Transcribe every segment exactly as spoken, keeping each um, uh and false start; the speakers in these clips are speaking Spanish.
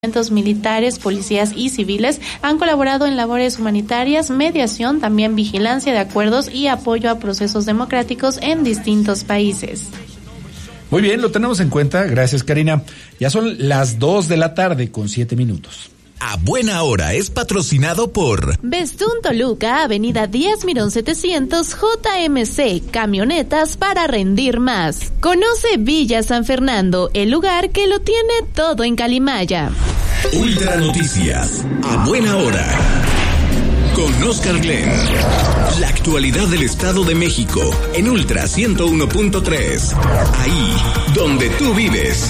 Militares, policías y civiles han colaborado en labores humanitarias, mediación, también vigilancia de acuerdos y apoyo a procesos democráticos en distintos países. Muy bien, lo tenemos en cuenta, gracias Karina. Ya son las dos de la tarde con siete minutos. A Buena Hora es patrocinado por Bestún Toluca, Avenida Díaz Mirón setecientos, J M C, camionetas para rendir más. Conoce Villa San Fernando, el lugar que lo tiene todo en Calimaya. Ultra Noticias, a Buena Hora, con Oscar Glenn. La actualidad del Estado de México, en Ultra ciento uno punto tres, ahí donde tú vives.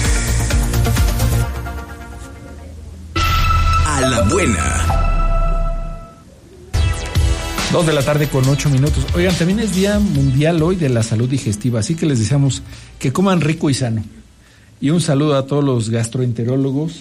A la buena. Dos de la tarde con ocho minutos. Oigan, también es Día Mundial hoy de la Salud Digestiva, así que les deseamos que coman rico y sano. Y un saludo a todos los gastroenterólogos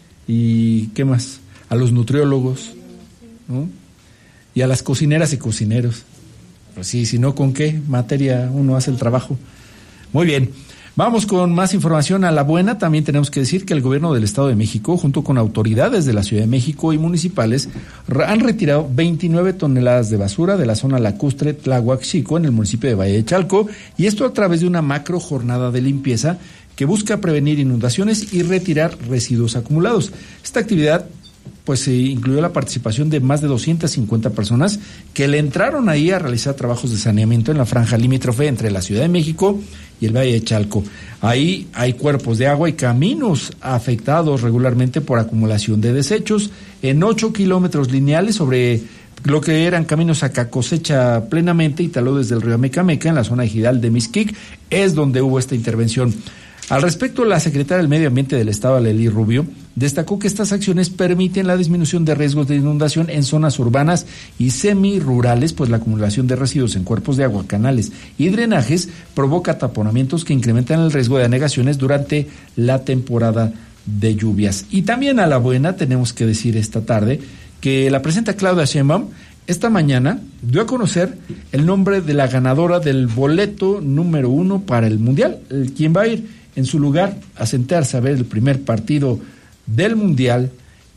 y, ¿qué más? A los nutriólogos, ¿no? Y a las cocineras y cocineros. Pues sí, si no, ¿con qué materia uno hace el trabajo? Muy bien. Vamos con más información a la buena. También tenemos que decir que el gobierno del Estado de México, junto con autoridades de la Ciudad de México y municipales, han retirado veintinueve toneladas de basura de la zona lacustre Tláhuac Xico en el municipio de Valle de Chalco, y esto a través de una macro jornada de limpieza que busca prevenir inundaciones y retirar residuos acumulados. Esta actividad pues se incluyó la participación de más de doscientas cincuenta personas que le entraron ahí a realizar trabajos de saneamiento en la franja limítrofe entre la Ciudad de México y el Valle de Chalco. Ahí hay cuerpos de agua y caminos afectados regularmente por acumulación de desechos en ocho kilómetros lineales sobre lo que eran caminos a cosecha plenamente y taludes del río Amecameca en la zona ejidal de Mixquic, es donde hubo esta intervención. Al respecto, la secretaria del Medio Ambiente del Estado, Alely Rubio, destacó que estas acciones permiten la disminución de riesgos de inundación en zonas urbanas y semirurales, pues la acumulación de residuos en cuerpos de agua, canales y drenajes provoca taponamientos que incrementan el riesgo de anegaciones durante la temporada de lluvias. Y también a la buena tenemos que decir esta tarde que la presidenta Claudia Sheinbaum esta mañana dio a conocer el nombre de la ganadora del boleto número uno para el Mundial, el, quien va a ir en su lugar a sentarse a ver el primer partido del Mundial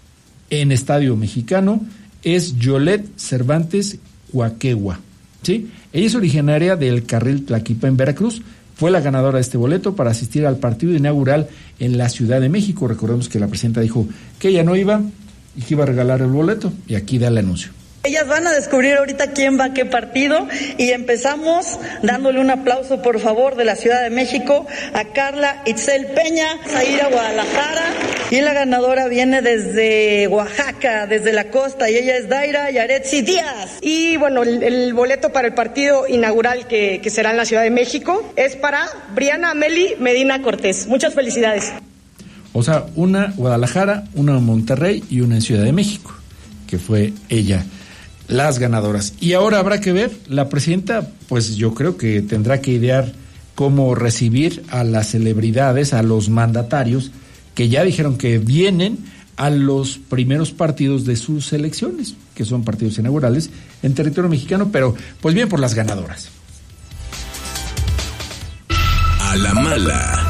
en Estadio Mexicano, es Yolet Cervantes Cuaquegua, ¿sí? Ella es originaria del Carril Tlaquipa en Veracruz, fue la ganadora de este boleto para asistir al partido inaugural en la Ciudad de México. Recordemos que la presidenta dijo que ella no iba y que iba a regalar el boleto, y aquí da el anuncio. Ellas van a descubrir ahorita quién va a qué partido, y empezamos dándole un aplauso, por favor, de la Ciudad de México a Carla Itzel Peña, a ir a Guadalajara, y la ganadora viene desde Oaxaca, desde la costa, y ella es Daira Yaretsi Díaz. Y bueno, el, el boleto para el partido inaugural que, que será en la Ciudad de México es para Briana Meli Medina Cortés. Muchas felicidades. O sea, una Guadalajara, una en Monterrey y una en Ciudad de México, que fue ella las ganadoras. Y ahora habrá que ver, la presidenta, pues yo creo que tendrá que idear cómo recibir a las celebridades, a los mandatarios, que ya dijeron que vienen a los primeros partidos de sus elecciones, que son partidos inaugurales en territorio mexicano, pero pues bien por las ganadoras. A la mala.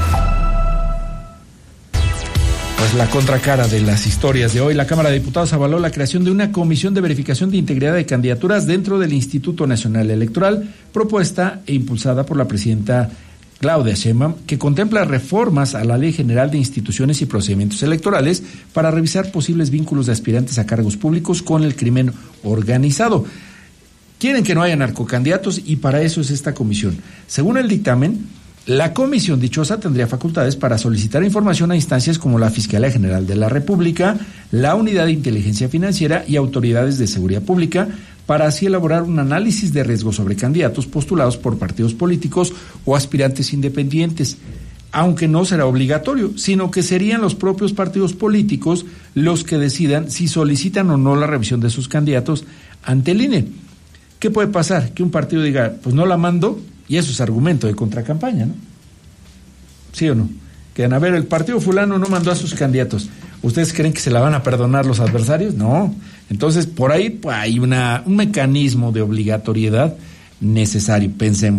Pues la contracara de las historias de hoy, la Cámara de Diputados avaló la creación de una comisión de verificación de integridad de candidaturas dentro del Instituto Nacional Electoral, propuesta e impulsada por la presidenta Claudia Sheinbaum, que contempla reformas a la Ley General de Instituciones y Procedimientos Electorales para revisar posibles vínculos de aspirantes a cargos públicos con el crimen organizado. Quieren que no haya narcocandidatos y para eso es esta comisión. Según el dictamen, la comisión dichosa tendría facultades para solicitar información a instancias como la Fiscalía General de la República, la Unidad de Inteligencia Financiera y autoridades de seguridad pública, para así elaborar un análisis de riesgo sobre candidatos postulados por partidos políticos o aspirantes independientes, aunque no será obligatorio, sino que serían los propios partidos políticos los que decidan si solicitan o no la revisión de sus candidatos ante el I N E. ¿Qué puede pasar? Que un partido diga, pues no la mando, y eso es argumento de contracampaña, ¿no? ¿Sí o no? Que a ver, el partido fulano no mandó a sus candidatos. ¿Ustedes creen que se la van a perdonar los adversarios? No. Entonces, por ahí pues, hay una, un mecanismo de obligatoriedad necesario, pensemos.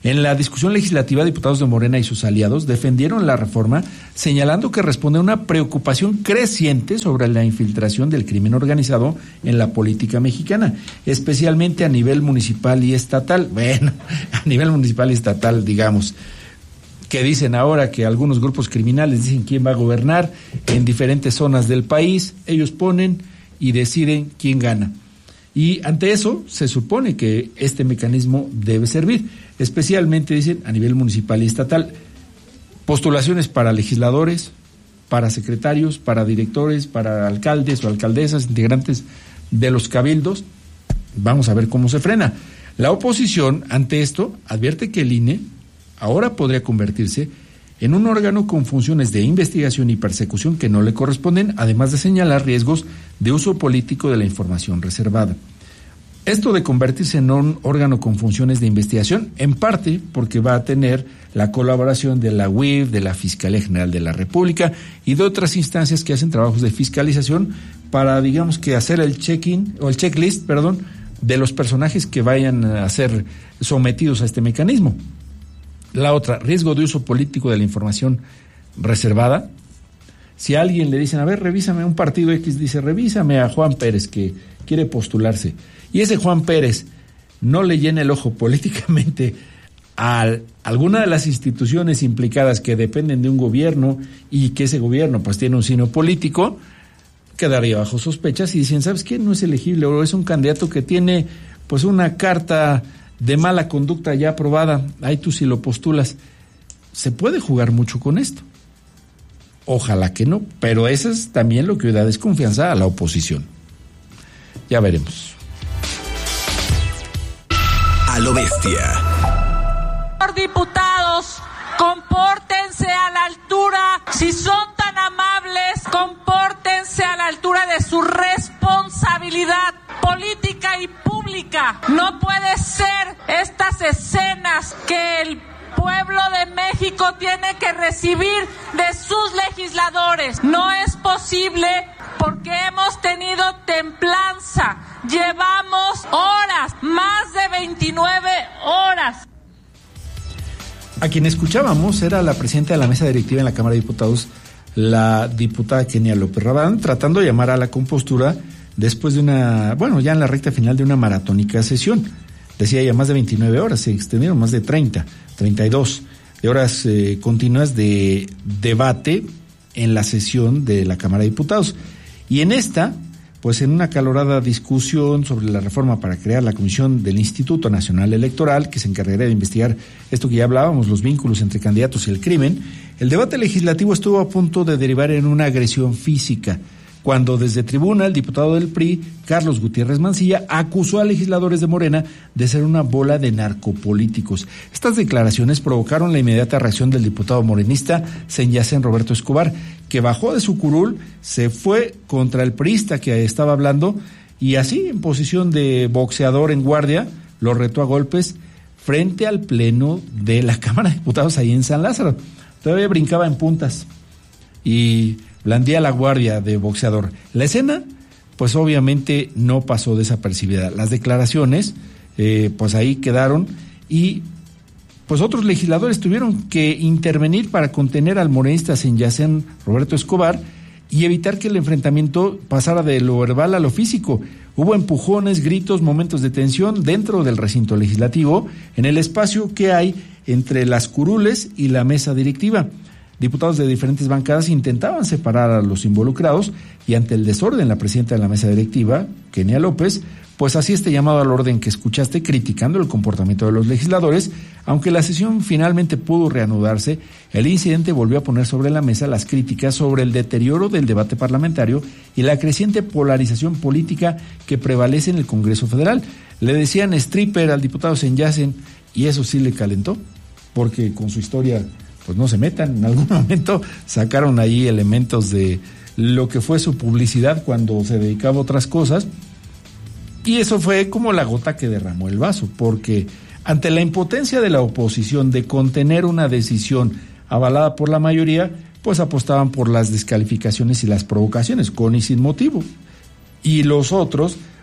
En la discusión legislativa, diputados de Morena y sus aliados defendieron la reforma, señalando que responde a una preocupación creciente sobre la infiltración del crimen organizado en la política mexicana, especialmente a nivel municipal y estatal. Bueno, a nivel municipal y estatal, digamos, que dicen ahora que algunos grupos criminales dicen quién va a gobernar en diferentes zonas del país, ellos ponen y deciden quién gana. Y ante eso se supone que este mecanismo debe servir, especialmente, dicen, a nivel municipal y estatal. Postulaciones para legisladores, para secretarios, para directores, para alcaldes o alcaldesas, integrantes de los cabildos. Vamos a ver cómo se frena. La oposición, ante esto, advierte que el I N E ahora podría convertirse en un órgano con funciones de investigación y persecución que no le corresponden, además de señalar riesgos de uso político de la información reservada. Esto de convertirse en un órgano con funciones de investigación, en parte porque va a tener la colaboración de la U I F, de la Fiscalía General de la República y de otras instancias que hacen trabajos de fiscalización para, digamos, que hacer el check-in, o el checklist, perdón, de los personajes que vayan a ser sometidos a este mecanismo. La otra, riesgo de uso político de la información reservada. Si a alguien le dicen, a ver, revísame un partido X, dice, revísame a Juan Pérez que quiere postularse, y ese Juan Pérez no le llena el ojo políticamente a alguna de las instituciones implicadas que dependen de un gobierno y que ese gobierno pues tiene un signo político, quedaría bajo sospechas y dicen, ¿sabes qué? No es elegible, o es un candidato que tiene pues una carta de mala conducta ya aprobada, ahí tú si lo postulas. Se puede jugar mucho con esto. Ojalá que no, pero eso es también lo que da desconfianza a la oposición. Ya veremos. A lo bestia. Diputados, compórtense a la altura. Si son tan amables, compórtense a la altura de su responsabilidad política y pública. No puede ser estas escenas que el pueblo de México tiene que recibir de sus legisladores. No es posible porque hemos tenido templanza. Llevamos horas, más de veintinueve horas. A quien escuchábamos era la presidenta de la mesa directiva en la Cámara de Diputados, la diputada Kenia López Rabadán, tratando de llamar a la compostura después de una, bueno, ya en la recta final de una maratónica sesión. Decía ella, más de veintinueve horas, se extendieron más de treinta, treinta y dos de horas eh, continuas de debate en la sesión de la Cámara de Diputados. Y en esta, pues en una acalorada discusión sobre la reforma para crear la Comisión del Instituto Nacional Electoral, que se encargaría de investigar esto que ya hablábamos, los vínculos entre candidatos y el crimen, el debate legislativo estuvo a punto de derivar en una agresión física, cuando desde tribuna el diputado del P R I, Carlos Gutiérrez Mancilla, acusó a legisladores de Morena de ser una bola de narcopolíticos. Estas declaraciones provocaron la inmediata reacción del diputado morenista Senyacen Roberto Escobar, que bajó de su curul, se fue contra el priista que estaba hablando y así, en posición de boxeador en guardia, lo retó a golpes frente al pleno de la Cámara de Diputados ahí en San Lázaro. Todavía brincaba en puntas y blandía la guardia de boxeador. La escena, pues obviamente no pasó desapercibida. Las declaraciones, eh, pues ahí quedaron y pues otros legisladores tuvieron que intervenir para contener al morenista Senyacen Roberto Escobar y evitar que el enfrentamiento pasara de lo verbal a lo físico. Hubo empujones, gritos, momentos de tensión dentro del recinto legislativo, en el espacio que hay entre las curules y la mesa directiva. Diputados de diferentes bancadas intentaban separar a los involucrados y ante el desorden la presidenta de la mesa directiva, Kenia López, pues hacía este llamado al orden que escuchaste criticando el comportamiento de los legisladores. Aunque la sesión finalmente pudo reanudarse, el incidente volvió a poner sobre la mesa las críticas sobre el deterioro del debate parlamentario y la creciente polarización política que prevalece en el Congreso Federal. Le decían stripper al diputado Senyacen y eso sí le calentó, porque con su historia pues no se metan. En algún momento sacaron ahí elementos de lo que fue su publicidad cuando se dedicaba a otras cosas, y eso fue como la gota que derramó el vaso, porque ante la impotencia de la oposición de contener una decisión avalada por la mayoría, pues apostaban por las descalificaciones y las provocaciones, con y sin motivo. Y los otros,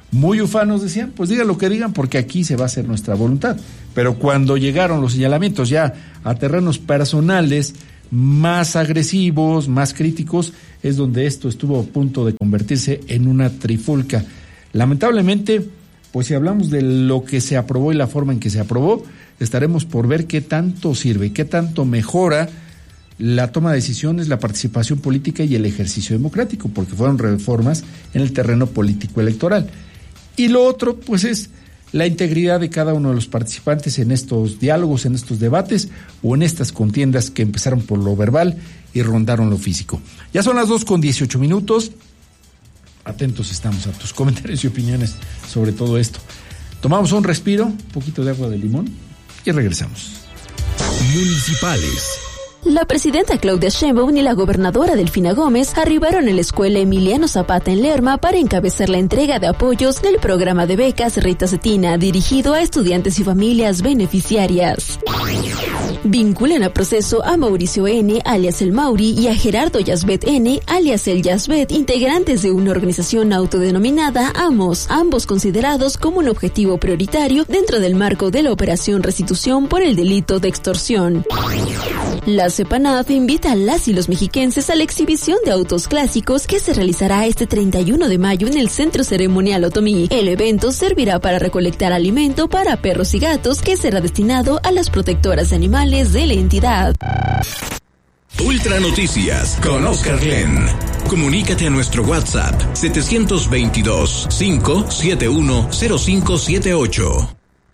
muy ufanos decían, pues digan lo que digan porque aquí se va a hacer nuestra voluntad. Pero cuando llegaron los señalamientos ya a terrenos personales más agresivos, más críticos, es donde esto estuvo a punto de convertirse en una trifulca. Lamentablemente, pues si hablamos de lo que se aprobó y la forma en que se aprobó, estaremos por ver qué tanto sirve, qué tanto mejora la toma de decisiones, la participación política y el ejercicio democrático, porque fueron reformas en el terreno político electoral. Y lo otro, pues es la integridad de cada uno de los participantes en estos diálogos, en estos debates o en estas contiendas que empezaron por lo verbal y rondaron lo físico. Ya son las dos con dieciocho minutos. Atentos estamos a tus comentarios y opiniones sobre todo esto. Tomamos un respiro, un poquito de agua de limón y regresamos. Municipales. La presidenta Claudia Sheinbaum y la gobernadora Delfina Gómez arribaron a la escuela Emiliano Zapata en Lerma para encabezar la entrega de apoyos del programa de becas Rita Cetina, dirigido a estudiantes y familias beneficiarias. Vinculan a proceso a Mauricio N., alias el Mauri, y a Gerardo Yazbet N., alias el Yazbet, integrantes de una organización autodenominada AMOS, ambos considerados como un objetivo prioritario dentro del marco de la operación restitución por el delito de extorsión. La CEPANAF invita a las y los mexiquenses a la exhibición de autos clásicos que se realizará este treinta y uno de mayo en el Centro Ceremonial Otomí. El evento servirá para recolectar alimento para perros y gatos que será destinado a las protectoras de animales de la entidad. Ultra Noticias con Oscar Glenn. Comunícate a nuestro WhatsApp setecientos veintidós, cinco siete uno, cero cinco siete ocho.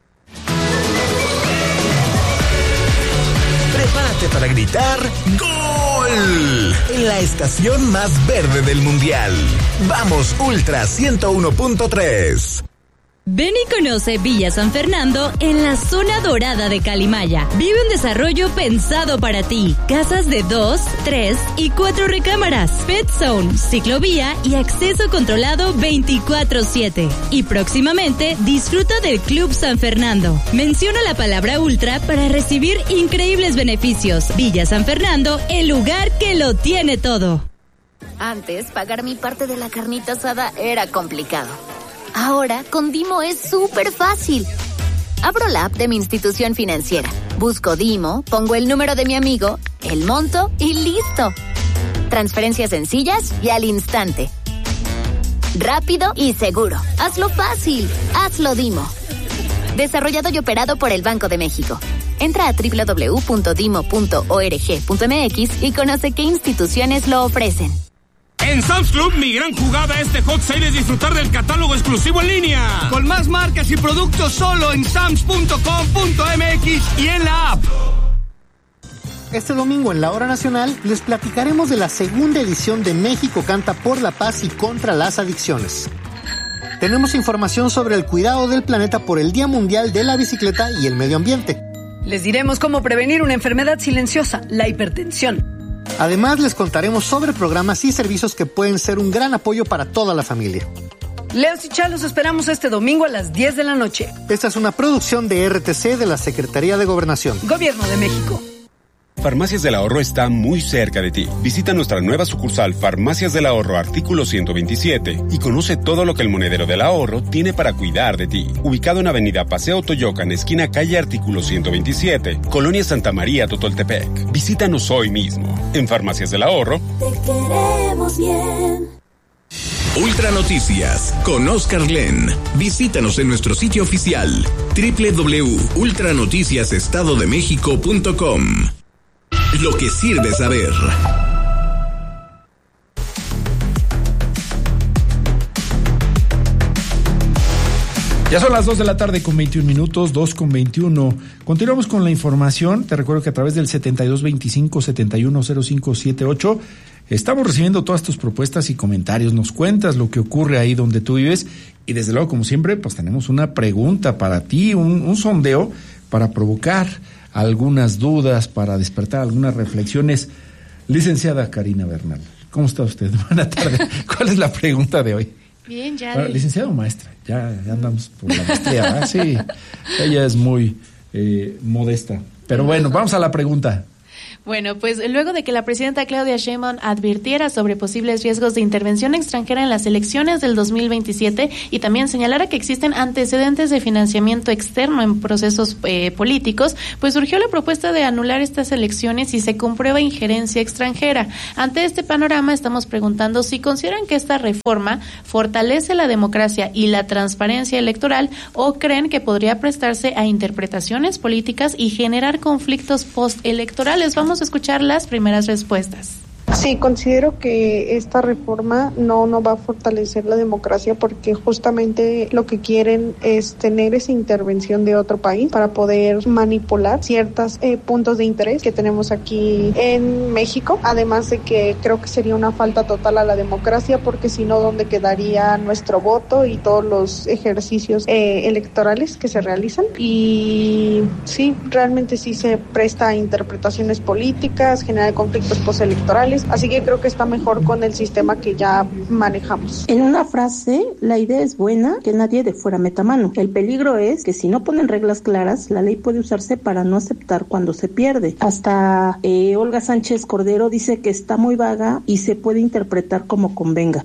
Prepárate para gritar ¡Gol! En la estación más verde del mundial. Vamos Ultra ciento uno punto tres. Ven y conoce Villa San Fernando en la zona dorada de Calimaya. Vive un desarrollo pensado para ti. Casas de dos, tres y cuatro recámaras. Pet Zone, ciclovía y acceso controlado veinticuatro siete. Y próximamente disfruta del Club San Fernando. Menciona la palabra Ultra para recibir increíbles beneficios. Villa San Fernando, el lugar que lo tiene todo. Antes, pagar mi parte de la carnita asada era complicado. Ahora, con Dimo es súper fácil. Abro la app de mi institución financiera, busco Dimo, pongo el número de mi amigo, el monto y listo. Transferencias sencillas y al instante. Rápido y seguro. Hazlo fácil. Hazlo Dimo. Desarrollado y operado por el Banco de México. Entra a doble u doble u doble u punto dimo punto org punto m x y conoce qué instituciones lo ofrecen. En Sam's Club, mi gran jugada este Hot Sale es disfrutar del catálogo exclusivo en línea. Con más marcas y productos solo en sams punto com punto m x y en la app. Este domingo en la Hora Nacional les platicaremos de la segunda edición de México Canta por la Paz y contra las Adicciones. Tenemos información sobre el cuidado del planeta por el Día Mundial de la Bicicleta y el Medio Ambiente. Les diremos cómo prevenir una enfermedad silenciosa, la hipertensión. Además, les contaremos sobre programas y servicios que pueden ser un gran apoyo para toda la familia. Leos y Chá, los esperamos este domingo a las diez de la noche. Esta es una producción de R T C de la Secretaría de Gobernación. Gobierno de México. Farmacias del Ahorro está muy cerca de ti. Visita nuestra nueva sucursal Farmacias del Ahorro Artículo ciento veintisiete y conoce todo lo que el Monedero del Ahorro tiene para cuidar de ti. Ubicado en Avenida Paseo Toyocan, esquina calle Artículo ciento veintisiete, Colonia Santa María, Totoltepec. Visítanos hoy mismo. En Farmacias del Ahorro te queremos bien. Ultra Noticias con Oscar Glenn. Visítanos en nuestro sitio oficial doble u doble u doble u punto ultra noticias estado de méxico punto com. Lo que sirve saber. Ya son las dos de la tarde con veintiún minutos, dos con veintiuno. Continuamos con la información. Te recuerdo que a través del setenta y dos veinticinco, setenta y uno cero cinco setenta y ocho estamos recibiendo todas tus propuestas y comentarios. Nos cuentas lo que ocurre ahí donde tú vives y desde luego, como siempre, pues tenemos una pregunta para ti, un, un sondeo para provocar algunas dudas, para despertar algunas reflexiones. Licenciada Karina Bernal, ¿cómo está usted? Buenas tardes. ¿Cuál es la pregunta de hoy? Bien, ya. Bueno, de... licenciada o maestra, ya, ya andamos por la maestría, ¿verdad? Sí, ella es muy eh, modesta. Pero bueno, vamos a la pregunta. Bueno, pues luego de que la presidenta Claudia Sheinbaum advirtiera sobre posibles riesgos de intervención extranjera en las elecciones del dos mil veintisiete y también señalara que existen antecedentes de financiamiento externo en procesos eh, políticos, pues surgió la propuesta de anular estas elecciones si se comprueba injerencia extranjera. Ante este panorama estamos preguntando si consideran que esta reforma fortalece la democracia y la transparencia electoral o creen que podría prestarse a interpretaciones políticas y generar conflictos postelectorales. Vamos a escuchar las primeras respuestas. Sí, considero que esta reforma no, no va a fortalecer la democracia porque justamente lo que quieren es tener esa intervención de otro país para poder manipular ciertos eh, puntos de interés que tenemos aquí en México, además de que creo que sería una falta total a la democracia porque si no, ¿dónde quedaría nuestro voto y todos los ejercicios eh, electorales que se realizan? Y sí, realmente sí se presta a interpretaciones políticas, genera conflictos postelectorales. Así que creo que está mejor con el sistema que ya manejamos. En una frase, la idea es buena, que nadie de fuera meta mano. El peligro es que si no ponen reglas claras, la ley puede usarse para no aceptar cuando se pierde. Hasta eh, Olga Sánchez Cordero dice que está muy vaga y se puede interpretar como convenga.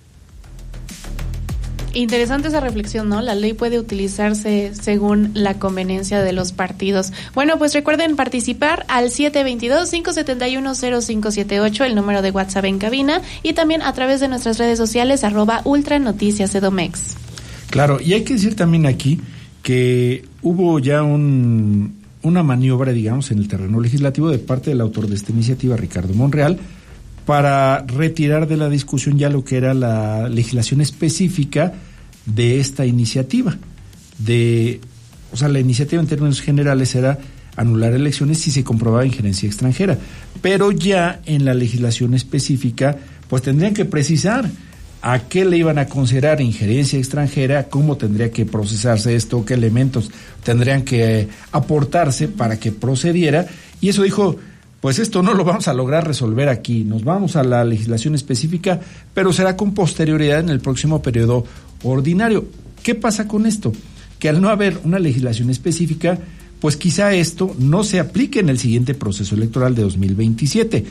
Interesante esa reflexión, ¿no? La ley puede utilizarse según la conveniencia de los partidos. Bueno, pues recuerden participar al siete dos dos, cinco siete uno, cero cinco siete ocho, el número de WhatsApp en cabina, y también a través de nuestras redes sociales, arroba Ultra Noticias Edomex. Claro, y hay que decir también aquí que hubo ya un, una maniobra, digamos, en el terreno legislativo de parte del autor de esta iniciativa, Ricardo Monreal, para retirar de la discusión ya lo que era la legislación específica de esta iniciativa. De, o sea, la iniciativa en términos generales era anular elecciones si se comprobaba injerencia extranjera, pero ya en la legislación específica pues tendrían que precisar a qué le iban a considerar injerencia extranjera, cómo tendría que procesarse esto, qué elementos tendrían que aportarse para que procediera, y eso dijo: pues esto no lo vamos a lograr resolver aquí, nos vamos a la legislación específica, pero será con posterioridad en el próximo periodo ordinario. ¿Qué pasa con esto? Que al no haber una legislación específica, pues quizá esto no se aplique en el siguiente proceso electoral de dos mil veintisiete,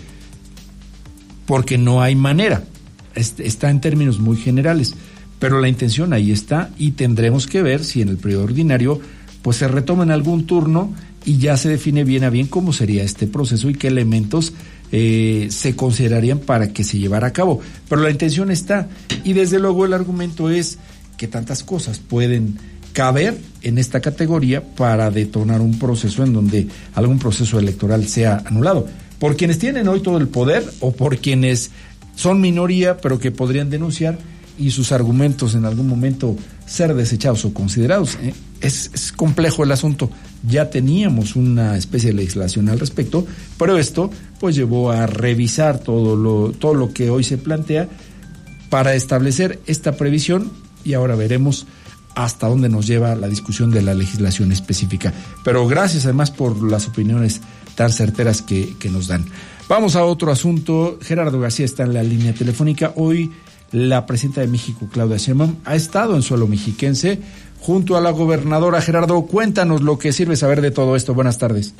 porque no hay manera, está en términos muy generales, pero la intención ahí está y tendremos que ver si en el periodo ordinario pues se retoma en algún turno y ya se define bien a bien cómo sería este proceso y qué elementos eh, se considerarían para que se llevara a cabo. Pero la intención está, y desde luego el argumento es que tantas cosas pueden caber en esta categoría para detonar un proceso en donde algún proceso electoral sea anulado. Por quienes tienen hoy todo el poder o por quienes son minoría pero que podrían denunciar y sus argumentos en algún momento ser desechados o considerados. ¿eh? Es, es complejo el asunto. Ya teníamos una especie de legislación al respecto, pero esto pues llevó a revisar todo lo, todo lo que hoy se plantea para establecer esta previsión, y ahora veremos hasta dónde nos lleva la discusión de la legislación específica. Pero gracias además por las opiniones tan certeras que, que nos dan. Vamos a otro asunto. Gerardo García está en la línea telefónica. Hoy la presidenta de México, Claudia Sheinbaum, ha estado en suelo mexiquense junto a la gobernadora. Gerardo, cuéntanos lo que sirve saber de todo esto. Buenas tardes.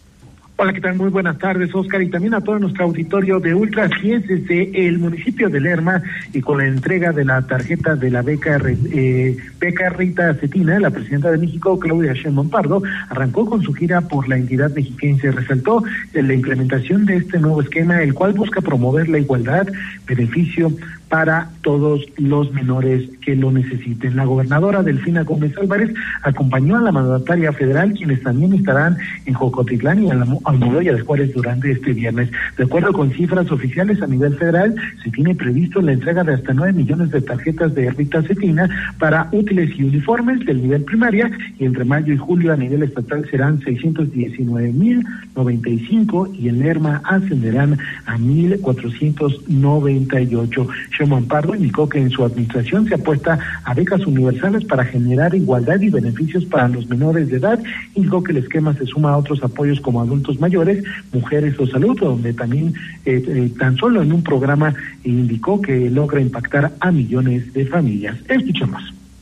Hola, ¿qué tal? Muy buenas tardes, Oscar, y también a todo nuestro auditorio de Ultra. Así es, desde el municipio de Lerma, y con la entrega de la tarjeta de la beca eh, beca Rita Cetina, la presidenta de México, Claudia Sheinbaum Pardo, arrancó con su gira por la entidad mexiquense. Resaltó la implementación de este nuevo esquema, el cual busca promover la igualdad, beneficio para todos los menores que lo necesiten. La gobernadora Delfina Gómez Álvarez acompañó a la mandataria federal, quienes también estarán en Jocotitlán y Almoloya de Juárez durante este viernes. De acuerdo con cifras oficiales a nivel federal, se tiene previsto la entrega de hasta nueve millones de tarjetas de Rita Cetina para útiles y uniformes del nivel primaria, y entre mayo y julio a nivel estatal serán seiscientos diecinueve mil noventa y cinco y en Lerma ascenderán a mil cuatrocientos noventa y ocho. Sheinbaum Pardo indicó que en su administración se apuesta a becas universales para generar igualdad y beneficios para los menores de edad. Indicó que el esquema se suma a otros apoyos como adultos mayores, mujeres o salud, donde también eh, eh, tan solo en un programa indicó que logra impactar a millones de familias. Escuchamos.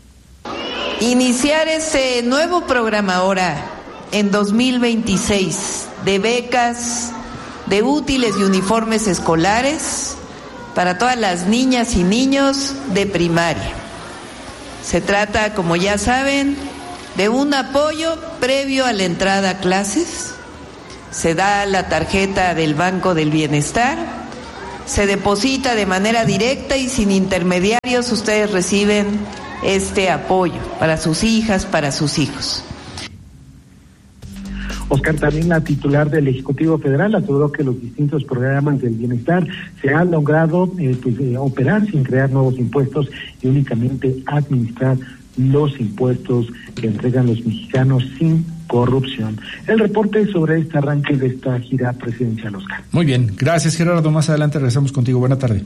Iniciar ese nuevo programa ahora en dos mil veintiséis de becas de útiles y uniformes escolares para todas las niñas y niños de primaria. Se trata, como ya saben, de un apoyo previo a la entrada a clases. Se da la tarjeta del Banco del Bienestar, se deposita de manera directa y sin intermediarios. Ustedes reciben este apoyo para sus hijas, para sus hijos. Oscar, también la titular del Ejecutivo Federal aseguró que los distintos programas del bienestar se han logrado eh, pues, eh, operar sin crear nuevos impuestos y únicamente administrar los impuestos que entregan los mexicanos sin corrupción. El reporte sobre este arranque de esta gira presidencial, Oscar. Muy bien, gracias Gerardo. Más adelante regresamos contigo. Buena tarde.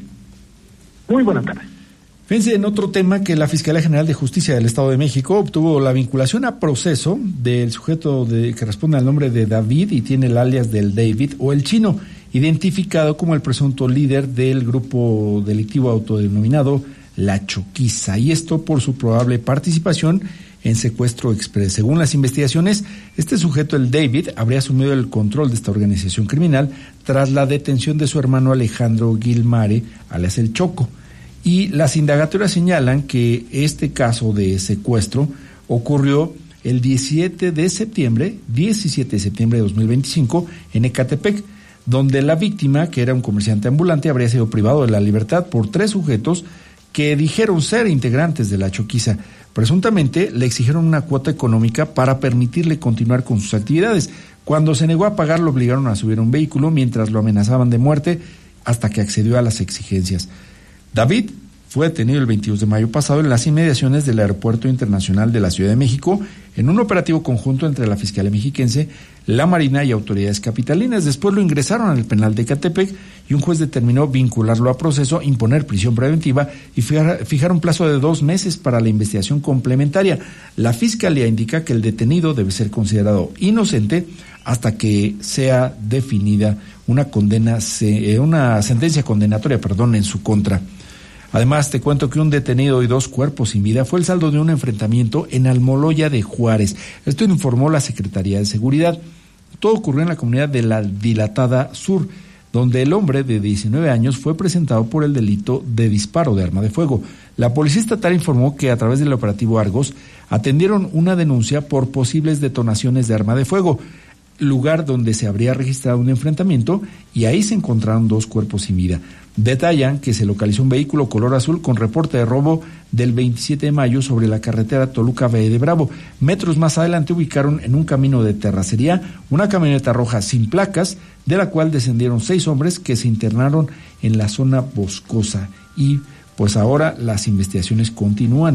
Muy buena tarde. Fíjense en otro tema que la Fiscalía General de Justicia del Estado de México obtuvo la vinculación a proceso del sujeto de, que responde al nombre de David y tiene el alias del David o el Chino, identificado como el presunto líder del grupo delictivo autodenominado La Choquiza, y esto por su probable participación en secuestro express. Según las investigaciones, este sujeto, el David, habría asumido el control de esta organización criminal tras la detención de su hermano Alejandro Guilmare, alias el Choco. Y las indagatorias señalan que este caso de secuestro ocurrió el diecisiete de septiembre, diecisiete de septiembre de dos mil veinticinco, en Ecatepec, donde la víctima, que era un comerciante ambulante, habría sido privado de la libertad por tres sujetos que dijeron ser integrantes de La Choquiza. Presuntamente le exigieron una cuota económica para permitirle continuar con sus actividades. Cuando se negó a pagar, lo obligaron a subir a un vehículo mientras lo amenazaban de muerte hasta que accedió a las exigencias. David fue detenido el veintidós de mayo pasado en las inmediaciones del Aeropuerto Internacional de la Ciudad de México en un operativo conjunto entre la Fiscalía Mexiquense, la Marina y autoridades capitalinas. Después lo ingresaron al penal de Ecatepec y un juez determinó vincularlo a proceso, imponer prisión preventiva y fijar, fijar un plazo de dos meses para la investigación complementaria. La Fiscalía indica que el detenido debe ser considerado inocente hasta que sea definida una condena, una sentencia condenatoria, perdón, en su contra. Además, te cuento que un detenido y dos cuerpos sin vida fue el saldo de un enfrentamiento en Almoloya de Juárez. Esto informó la Secretaría de Seguridad. Todo ocurrió en la comunidad de la Dilatada Sur, donde el hombre de diecinueve años fue presentado por el delito de disparo de arma de fuego. La Policía Estatal informó que a través del operativo Argos atendieron una denuncia por posibles detonaciones de arma de fuego, lugar donde se habría registrado un enfrentamiento, y ahí se encontraron dos cuerpos sin vida. Detallan que se localizó un vehículo color azul con reporte de robo del veintisiete de mayo sobre la carretera Toluca-Valle de Bravo. Metros más adelante ubicaron en un camino de terracería una camioneta roja sin placas, de la cual descendieron seis hombres que se internaron en la zona boscosa, y pues ahora las investigaciones continúan.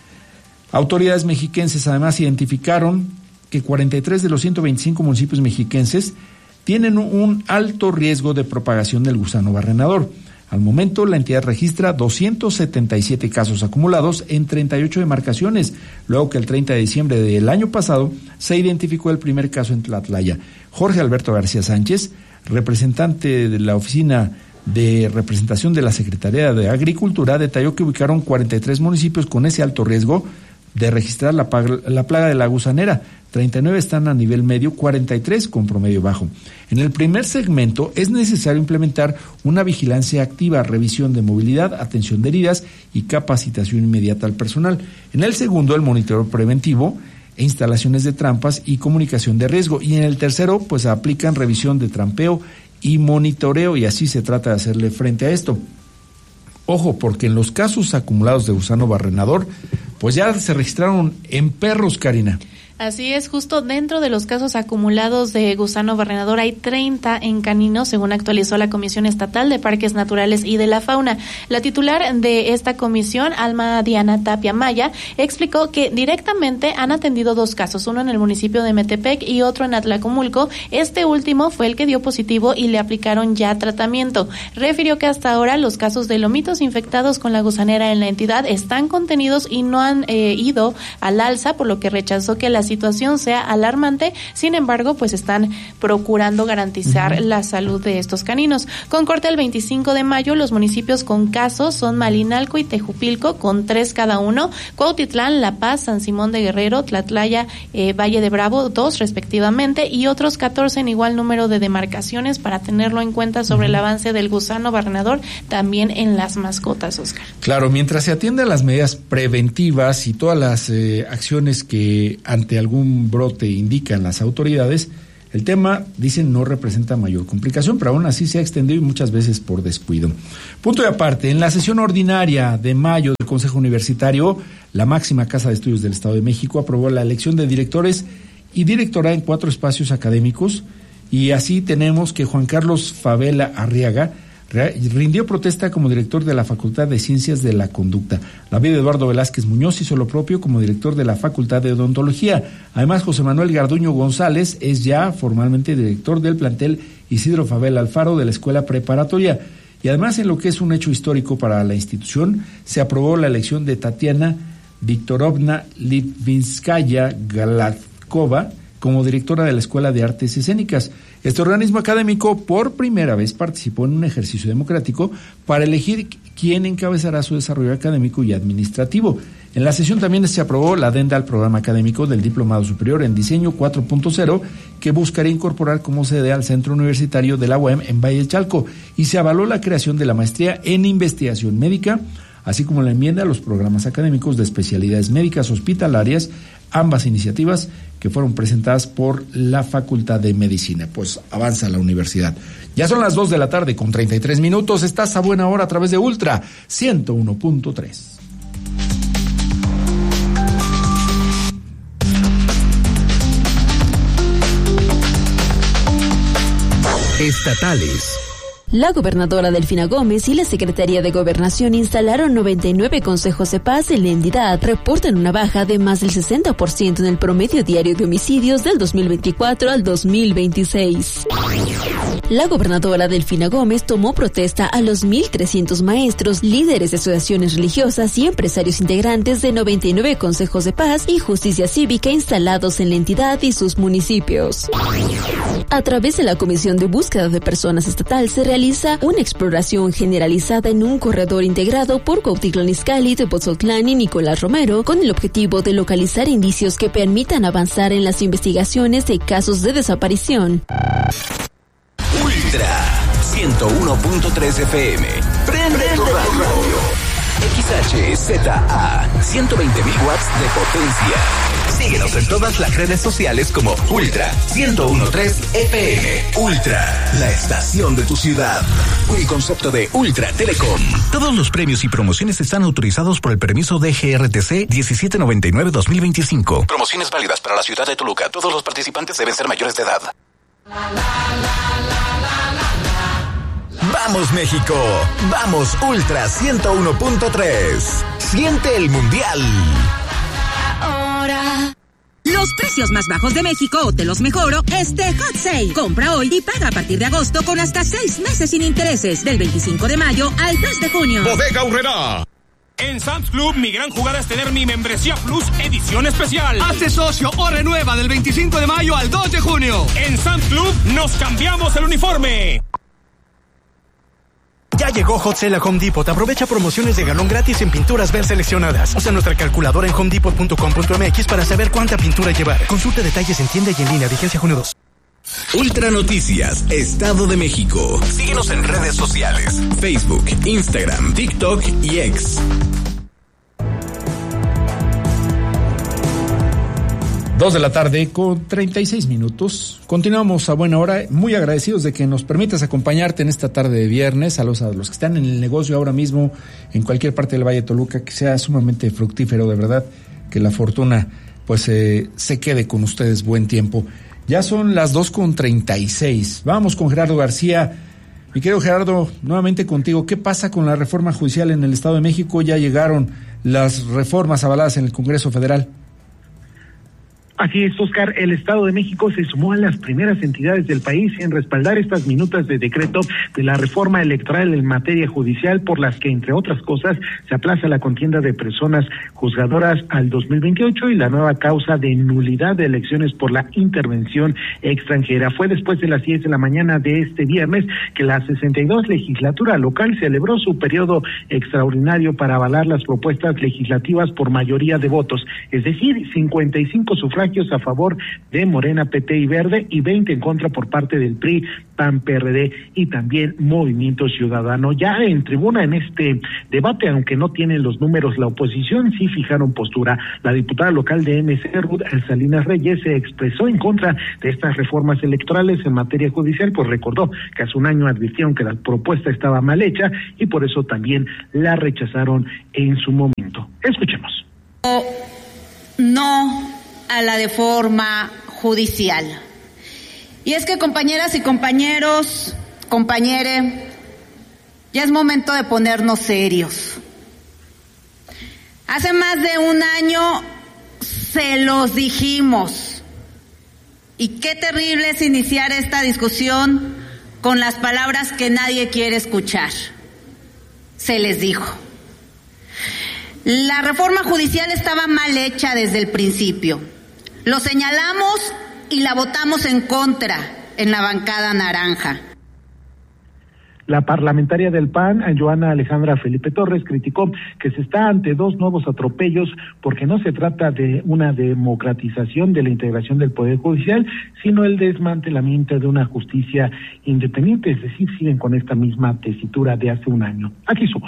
Autoridades mexiquenses además identificaron que cuarenta y tres de los ciento veinticinco municipios mexiquenses tienen un alto riesgo de propagación del gusano barrenador. Al momento, la entidad registra doscientos setenta y siete casos acumulados en treinta y ocho demarcaciones, luego que el treinta de diciembre del año pasado se identificó el primer caso en Tlatlaya. Jorge Alberto García Sánchez, representante de la Oficina de Representación de la Secretaría de Agricultura, detalló que ubicaron cuarenta y tres municipios con ese alto riesgo de registrar la, la plaga de la gusanera. treinta y nueve están a nivel medio, cuarenta y tres con promedio bajo. En el primer segmento es necesario implementar una vigilancia activa, revisión de movilidad, atención de heridas y capacitación inmediata al personal. En el segundo, el monitoreo preventivo, instalaciones de trampas y comunicación de riesgo. Y en el tercero, pues aplican revisión de trampeo y monitoreo, y así se trata de hacerle frente a esto. Ojo, porque en los casos acumulados de gusano barrenador, pues ya se registraron en perros, Karina. Así es, justo dentro de los casos acumulados de gusano barrenador hay treinta en caninos, según actualizó la Comisión Estatal de Parques Naturales y de la Fauna. La titular de esta comisión, Alma Diana Tapia Maya, explicó que directamente han atendido dos casos, uno en el municipio de Metepec y otro en Atlacomulco. Este último fue el que dio positivo y le aplicaron ya tratamiento. Refirió que hasta ahora los casos de lomitos infectados con la gusanera en la entidad están contenidos y no han eh, ido al alza, por lo que rechazó que las situación sea alarmante. Sin embargo, pues están procurando garantizar uh-huh. la salud de estos caninos. Con corte el veinticinco de mayo, los municipios con casos son Malinalco y Tejupilco, con tres cada uno, Cuautitlán, La Paz, San Simón de Guerrero, Tlatlaya, eh, Valle de Bravo, dos respectivamente, y otros catorce en igual número de demarcaciones, para tenerlo en cuenta sobre el avance del gusano barrenador también en las mascotas, Oscar. Claro, mientras se atienden las medidas preventivas y todas las eh, acciones que ante algún brote indican las autoridades, el tema, dicen, no representa mayor complicación, pero aún así se ha extendido y muchas veces por descuido. Punto y aparte, en la sesión ordinaria de mayo del Consejo Universitario, la máxima casa de estudios del Estado de México aprobó la elección de directores y directora en cuatro espacios académicos, y así tenemos que Juan Carlos Favela Arriaga rindió protesta como director de la Facultad de Ciencias de la Conducta. David Eduardo Velázquez Muñoz hizo lo propio como director de la Facultad de Odontología. Además, José Manuel Garduño González es ya formalmente director del plantel Isidro Favela Alfaro de la Escuela Preparatoria. Y además, en lo que es un hecho histórico para la institución, se aprobó la elección de Tatiana Viktorovna Litvinskaya Gladkova como directora de la Escuela de Artes Escénicas. Este organismo académico por primera vez participó en un ejercicio democrático para elegir quién encabezará su desarrollo académico y administrativo. En la sesión también se aprobó la adenda al programa académico del Diplomado Superior en Diseño cuatro punto cero, que buscaría incorporar como sede al Centro Universitario de la U A M en Valle de Chalco, y se avaló la creación de la maestría en investigación médica, así como la enmienda a los programas académicos de especialidades médicas hospitalarias, ambas iniciativas que fueron presentadas por la Facultad de Medicina. Pues avanza la universidad. Ya son las dos de la tarde con treinta y tres minutos. Estás a buena hora a través de Ultra ciento uno punto tres. Estatales. La gobernadora Delfina Gómez y la Secretaría de Gobernación instalaron noventa y nueve consejos de paz en la entidad. Reportan una baja de más del sesenta por ciento en el promedio diario de homicidios del dos mil veinticuatro al dos mil veintiséis. La gobernadora Delfina Gómez tomó protesta a los mil trescientos maestros, líderes de asociaciones religiosas y empresarios integrantes de noventa y nueve consejos de paz y justicia cívica instalados en la entidad y sus municipios. A través de la Comisión de Búsqueda de Personas Estatal se realiza una exploración generalizada en un corredor integrado por Cuautitlán Izcalli, Tepoztlán y Nicolás Romero, con el objetivo de localizar indicios que permitan avanzar en las investigaciones de casos de desaparición. Ultra ciento uno punto tres F M. Prende tu radio. X H Z A, ciento veinte mil watts de potencia. Síguenos en todas las redes sociales como Ultra ciento uno punto tres F M. Ultra, la estación de tu ciudad. Un concepto de Ultra Telecom. Todos los premios y promociones están autorizados por el permiso de G R T C diecisiete noventa y nueve guion dos mil veinticinco. Promociones válidas para la ciudad de Toluca. Todos los participantes deben ser mayores de edad. Vamos México, vamos Ultra ciento uno punto tres. Siente el mundial. Ahora. Los precios más bajos de México o te los mejoro este Hot Sale. Compra hoy y paga a partir de agosto con hasta seis meses sin intereses. Del veinticinco de mayo al tres de junio. Bodega Aurrerá. En Sam's Club, mi gran jugada es tener mi membresía Plus edición especial. Hazte socio o renueva del veinticinco de mayo al dos de junio. En Sam's Club, nos cambiamos el uniforme. Ya llegó Hot Sale a Home Depot. Aprovecha promociones de galón gratis en pinturas ver seleccionadas. Usa nuestra calculadora en home depot punto com punto m x para saber cuánta pintura llevar. Consulta detalles en tienda y en línea. Vigencia junio dos. Ultra Noticias, Estado de México. Síguenos en redes sociales: Facebook, Instagram, TikTok y X. Dos de la tarde con treinta y seis minutos. Continuamos a buena hora. Muy agradecidos de que nos permitas acompañarte en esta tarde de viernes. A los, a los que están en el negocio ahora mismo, en cualquier parte del Valle de Toluca, que sea sumamente fructífero, de verdad, que la fortuna pues eh, se quede con ustedes buen tiempo. Ya son las dos con treinta y seis. Vamos con Gerardo García. Mi querido Gerardo, nuevamente contigo. ¿Qué pasa con la reforma judicial en el Estado de México? Ya llegaron las reformas avaladas en el Congreso Federal. Así es, Oscar, el Estado de México se sumó a las primeras entidades del país en respaldar estas minutas de decreto de la reforma electoral en materia judicial por las que, entre otras cosas, se aplaza la contienda de personas juzgadoras al dos mil veintiocho y la nueva causa de nulidad de elecciones por la intervención extranjera. Fue después de las diez de la mañana de este viernes que la sesenta y dos legislatura local celebró su periodo extraordinario para avalar las propuestas legislativas por mayoría de votos, es decir, cincuenta y cinco sufragios a favor de Morena, P T y Verde y veinte en contra por parte del P R I, P A N, P R D y también Movimiento Ciudadano. Ya en tribuna en este debate, aunque no tienen los números, la oposición sí fijaron postura. La diputada local de M C, Ruth Salinas Reyes, se expresó en contra de estas reformas electorales en materia judicial, pues recordó que hace un año advirtieron que la propuesta estaba mal hecha y por eso también la rechazaron en su momento. Escuchemos. No a la reforma judicial. Y es que, compañeras y compañeros, compañere, ya es momento de ponernos serios. Hace más de un año se los dijimos. Y qué terrible es iniciar esta discusión con las palabras que nadie quiere escuchar. Se les dijo. La reforma judicial estaba mal hecha desde el principio. Lo señalamos y la votamos en contra en la bancada naranja. La parlamentaria del P A N, Joana Alejandra Felipe Torres, criticó que se está ante dos nuevos atropellos porque no se trata de una democratización de la integración del Poder Judicial, sino el desmantelamiento de una justicia independiente, es decir, siguen con esta misma tesitura de hace un año. Aquí somos.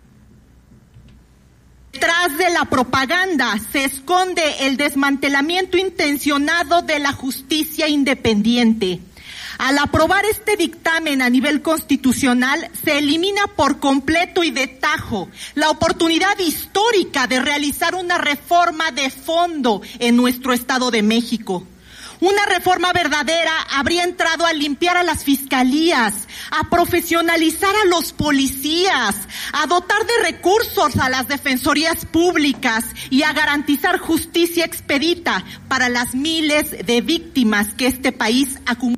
Detrás de la propaganda se esconde el desmantelamiento intencionado de la justicia independiente. Al aprobar este dictamen a nivel constitucional, se elimina por completo y de tajo la oportunidad histórica de realizar una reforma de fondo en nuestro Estado de México. Una reforma verdadera habría entrado a limpiar a las fiscalías, a profesionalizar a los policías, a dotar de recursos a las defensorías públicas y a garantizar justicia expedita para las miles de víctimas que este país acumula.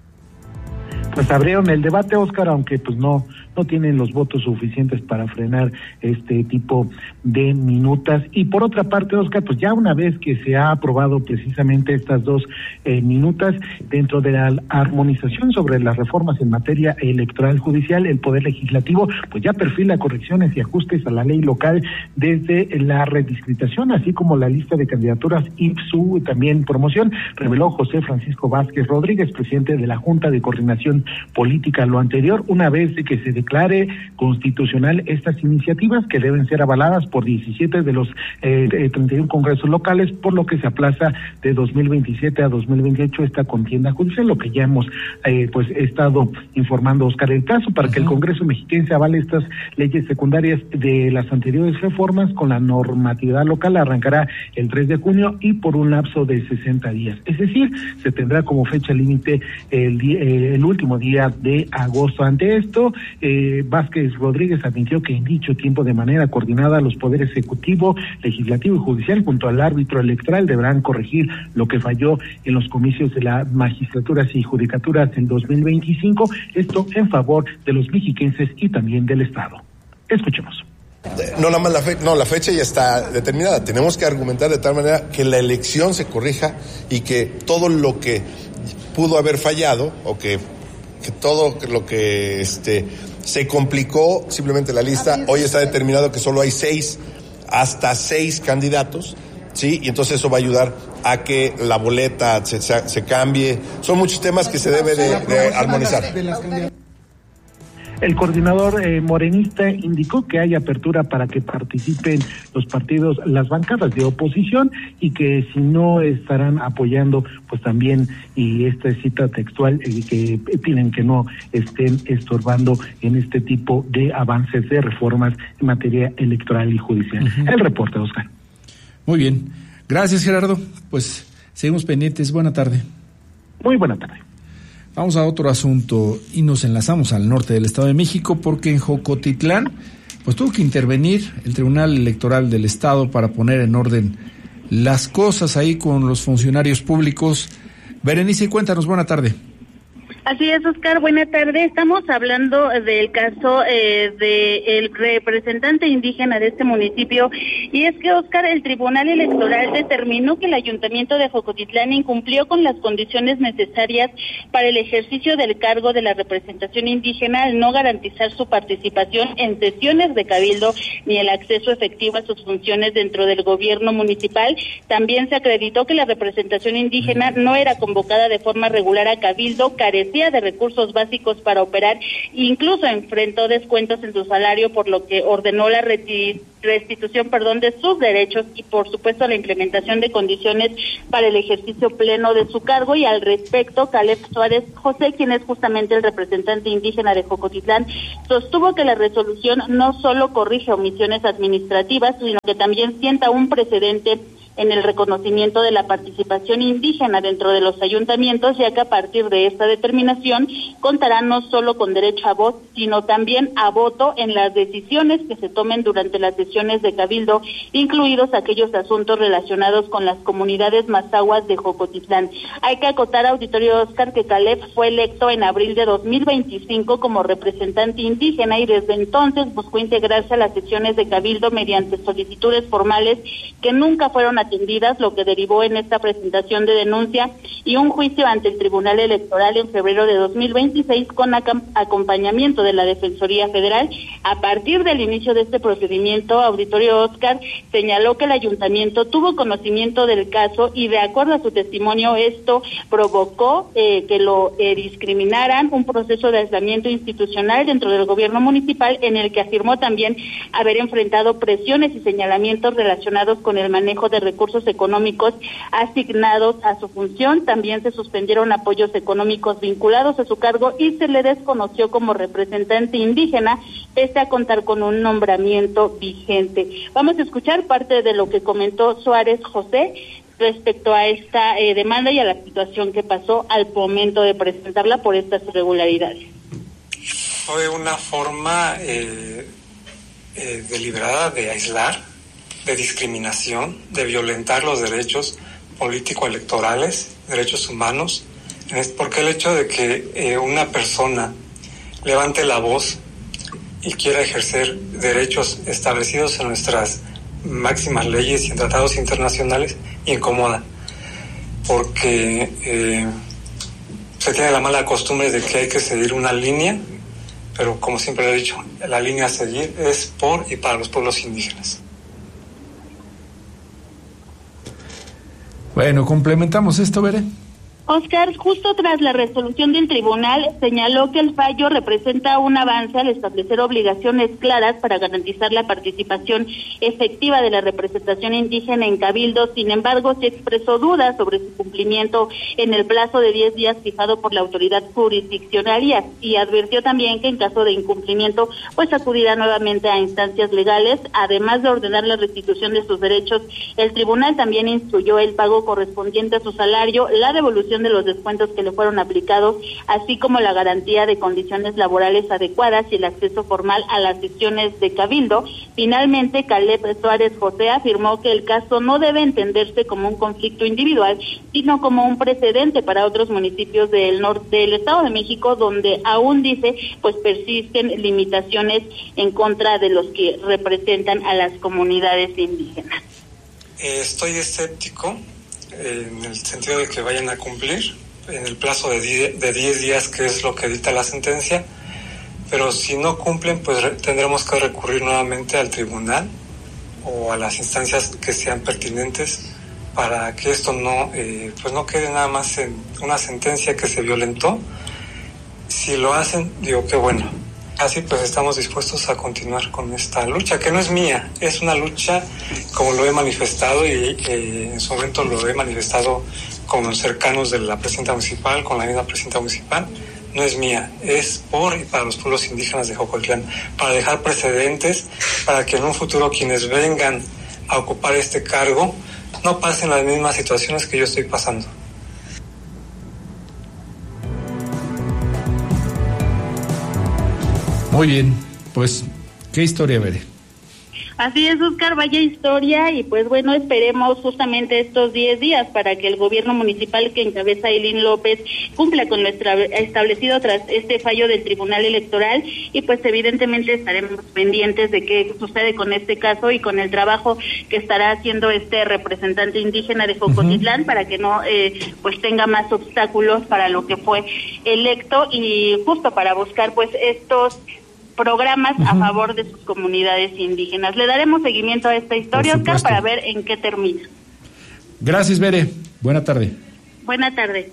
Pues abrieron el debate, Óscar, aunque pues no no tienen los votos suficientes para frenar este tipo de minutas. Y por otra parte, Óscar, pues ya una vez que se ha aprobado precisamente estas dos eh, minutas dentro de la armonización sobre las reformas en materia electoral judicial, el Poder Legislativo pues ya perfila correcciones y ajustes a la ley local desde la rediscritación, así como la lista de candidaturas y su también promoción, reveló José Francisco Vázquez Rodríguez, presidente de la Junta de Coordinación Política. Lo anterior, una vez que se declare constitucional estas iniciativas que deben ser avaladas por diecisiete de los eh, treinta y uno congresos locales, por lo que se aplaza de dos mil veintisiete a dos mil veintiocho esta contienda judicial, lo que ya hemos eh, pues estado informando, Óscar. El caso para uh-huh. que el Congreso mexiquense avale estas leyes secundarias de las anteriores reformas con la normatividad local arrancará el tres de junio y por un lapso de sesenta días, es decir, se tendrá como fecha límite el, eh, el último día de agosto. Ante esto, eh, Vázquez Rodríguez admitió que en dicho tiempo, de manera coordinada, los poderes ejecutivo, legislativo y judicial junto al árbitro electoral deberán corregir lo que falló en los comicios de las magistraturas y judicaturas en dos mil veinticinco, esto en favor de los mexiquenses y también del Estado. Escuchemos. No, nada más la fecha, no, la fecha ya está determinada. Tenemos que argumentar de tal manera que la elección se corrija y que todo lo que pudo haber fallado o que, que todo lo que este se complicó, simplemente la lista, hoy está determinado que solo hay seis, hasta seis candidatos, ¿sí? Y entonces eso va a ayudar a que la boleta se, se, se cambie. Son muchos temas que se debe de, de armonizar. El coordinador eh, morenista indicó que hay apertura para que participen los partidos, las bancadas de oposición, y que si no estarán apoyando, pues también, y esta cita textual, eh, que piden que no estén estorbando en este tipo de avances de reformas en materia electoral y judicial. Uh-huh. El reporte, Oscar. Muy bien. Gracias, Gerardo. Pues seguimos pendientes. Buena tarde. Muy buena tarde. Vamos a otro asunto y nos enlazamos al norte del Estado de México, porque en Jocotitlán pues tuvo que intervenir el Tribunal Electoral del Estado para poner en orden las cosas ahí con los funcionarios públicos. Berenice, cuéntanos, buena tarde. Así es, Oscar, buena tarde. Estamos hablando del caso eh, del representante indígena de este municipio, y es que, Oscar, el Tribunal Electoral determinó que el Ayuntamiento de Jocotitlán incumplió con las condiciones necesarias para el ejercicio del cargo de la representación indígena al no garantizar su participación en sesiones de cabildo ni el acceso efectivo a sus funciones dentro del gobierno municipal. También se acreditó que la representación indígena no era convocada de forma regular a cabildo, carecía de recursos básicos para operar, incluso enfrentó descuentos en su salario, por lo que ordenó la restitución, perdón, de sus derechos y, por supuesto, la implementación de condiciones para el ejercicio pleno de su cargo. Y al respecto, Caleb Suárez José, quien es justamente el representante indígena de Jocotitlán, sostuvo que la resolución no solo corrige omisiones administrativas, sino que también sienta un precedente en el reconocimiento de la participación indígena dentro de los ayuntamientos, ya que a partir de esta determinación contará no solo con derecho a voz, sino también a voto en las decisiones que se tomen durante las sesiones de cabildo, incluidos aquellos asuntos relacionados con las comunidades mazahuas de Jocotitlán. Hay que acotar, auditorio Oscar, que Caleb fue electo en abril de dos mil veinticinco como representante indígena y desde entonces buscó integrarse a las sesiones de cabildo mediante solicitudes formales que nunca fueron atendidas, lo que derivó en esta presentación de denuncia y un juicio ante el Tribunal Electoral en febrero de dos mil veintiséis con acompañamiento de la Defensoría Federal. A partir del inicio de este procedimiento, auditorio Oscar señaló que el ayuntamiento tuvo conocimiento del caso y, de acuerdo a su testimonio, esto provocó eh, que lo eh, discriminaran, un proceso de aislamiento institucional dentro del gobierno municipal, en el que afirmó también haber enfrentado presiones y señalamientos relacionados con el manejo de recursos económicos asignados a su función. También se suspendieron apoyos económicos vinculados a su cargo y se le desconoció como representante indígena, pese a contar con un nombramiento vigente. Vamos a escuchar parte de lo que comentó Suárez José respecto a esta eh, demanda y a la situación que pasó al momento de presentarla por estas irregularidades. Fue una forma eh, eh, deliberada de aislar, de discriminación, de violentar los derechos político-electorales, derechos humanos, porque el hecho de que eh, una persona levante la voz y quiera ejercer derechos establecidos en nuestras máximas leyes y en tratados internacionales incomoda, porque eh, se tiene la mala costumbre de que hay que seguir una línea, pero como siempre he dicho, la línea a seguir es por y para los pueblos indígenas. Bueno, complementamos esto, Bere. Oscar, justo tras la resolución del tribunal, señaló que el fallo representa un avance al establecer obligaciones claras para garantizar la participación efectiva de la representación indígena en cabildo. Sin embargo, se expresó dudas sobre su cumplimiento en el plazo de diez días fijado por la autoridad jurisdiccional y advirtió también que en caso de incumplimiento, pues acudirá nuevamente a instancias legales. Además de ordenar la restitución de sus derechos, el tribunal también instruyó el pago correspondiente a su salario, la devolución de los descuentos que le fueron aplicados, así como la garantía de condiciones laborales adecuadas y el acceso formal a las sesiones de cabildo. Finalmente, Caleb Suárez José afirmó que el caso no debe entenderse como un conflicto individual, sino como un precedente para otros municipios del norte del Estado de México, donde aún, dice, pues persisten limitaciones en contra de los que representan a las comunidades indígenas. Eh, estoy escéptico en el sentido de que vayan a cumplir en el plazo de diez días, que es lo que dicta la sentencia, pero si no cumplen, pues re- tendremos que recurrir nuevamente al tribunal o a las instancias que sean pertinentes para que esto no eh, pues no quede nada más en una sentencia que se violentó. Si lo hacen, digo que bueno. Así pues estamos dispuestos a continuar con esta lucha, que no es mía, es una lucha como lo he manifestado y eh, en su momento lo he manifestado con los cercanos de la presidenta municipal, con la misma presidenta municipal. No es mía, es por y para los pueblos indígenas de Jocotitlán, para dejar precedentes, para que en un futuro quienes vengan a ocupar este cargo no pasen las mismas situaciones que yo estoy pasando. Muy bien, pues, ¿qué historia, Bere? Así es, Oscar, vaya historia, y pues bueno, esperemos justamente estos diez días para que el gobierno municipal que encabeza Aylin López cumpla con lo establecido tras este fallo del Tribunal Electoral, y pues evidentemente estaremos pendientes de qué sucede con este caso y con el trabajo que estará haciendo este representante indígena de Jocotitlán, uh-huh, para que no eh, pues tenga más obstáculos para lo que fue electo, y justo para buscar pues estos programas uh-huh. a favor de sus comunidades indígenas. Le daremos seguimiento a esta historia, Oscar, para ver en qué termina. Gracias, Bere. Buena tarde. Buena tarde.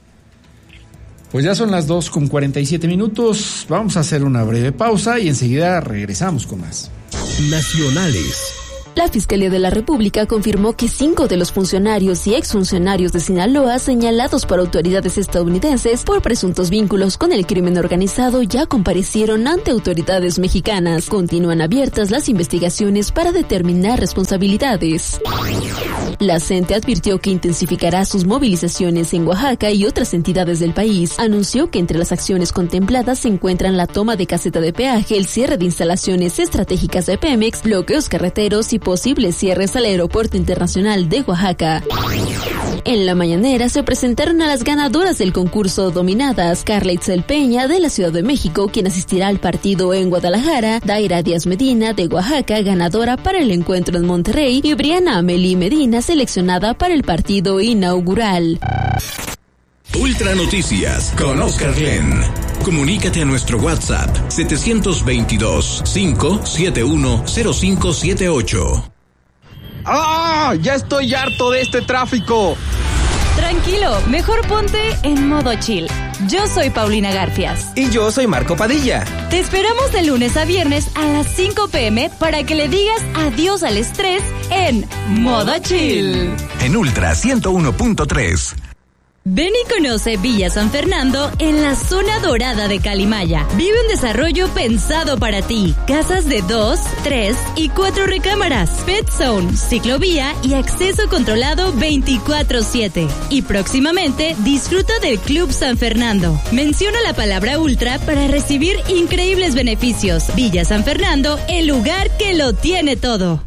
Pues ya son las dos con cuarenta y siete minutos. Vamos a hacer una breve pausa y enseguida regresamos con más. Nacionales. La Fiscalía de la República confirmó que cinco de los funcionarios y exfuncionarios de Sinaloa señalados por autoridades estadounidenses por presuntos vínculos con el crimen organizado ya comparecieron ante autoridades mexicanas. Continúan abiertas las investigaciones para determinar responsabilidades. La CENTE advirtió que intensificará sus movilizaciones en Oaxaca y otras entidades del país. Anunció que entre las acciones contempladas se encuentran la toma de caseta de peaje, el cierre de instalaciones estratégicas de Pemex, bloqueos carreteros y posibles cierres al Aeropuerto Internacional de Oaxaca. En la mañanera se presentaron a las ganadoras del concurso Dominadas, Carla Itzel Peña de la Ciudad de México, quien asistirá al partido en Guadalajara, Daira Díaz Medina de Oaxaca, ganadora para el encuentro en Monterrey, y Briana Amelie Medina, seleccionada para el partido inaugural. Ultra Noticias con Oscar Glenn. Comunícate a nuestro WhatsApp setecientos veintidós, cinco siete uno, cero cinco siete ocho. ¡Ah! ¡Ya estoy harto de este tráfico! Tranquilo, mejor ponte en modo chill. Yo soy Paulina Garfias. Y yo soy Marco Padilla. Te esperamos de lunes a viernes a las cinco pm para que le digas adiós al estrés en modo chill. En Ultra ciento uno punto tres. Ven y conoce Villa San Fernando en la zona dorada de Calimaya. Vive un desarrollo pensado para ti. Casas de dos, tres y cuatro recámaras. Pet Zone, ciclovía y acceso controlado veinticuatro siete. Y próximamente disfruta del Club San Fernando. Menciona la palabra Ultra para recibir increíbles beneficios. Villa San Fernando, el lugar que lo tiene todo.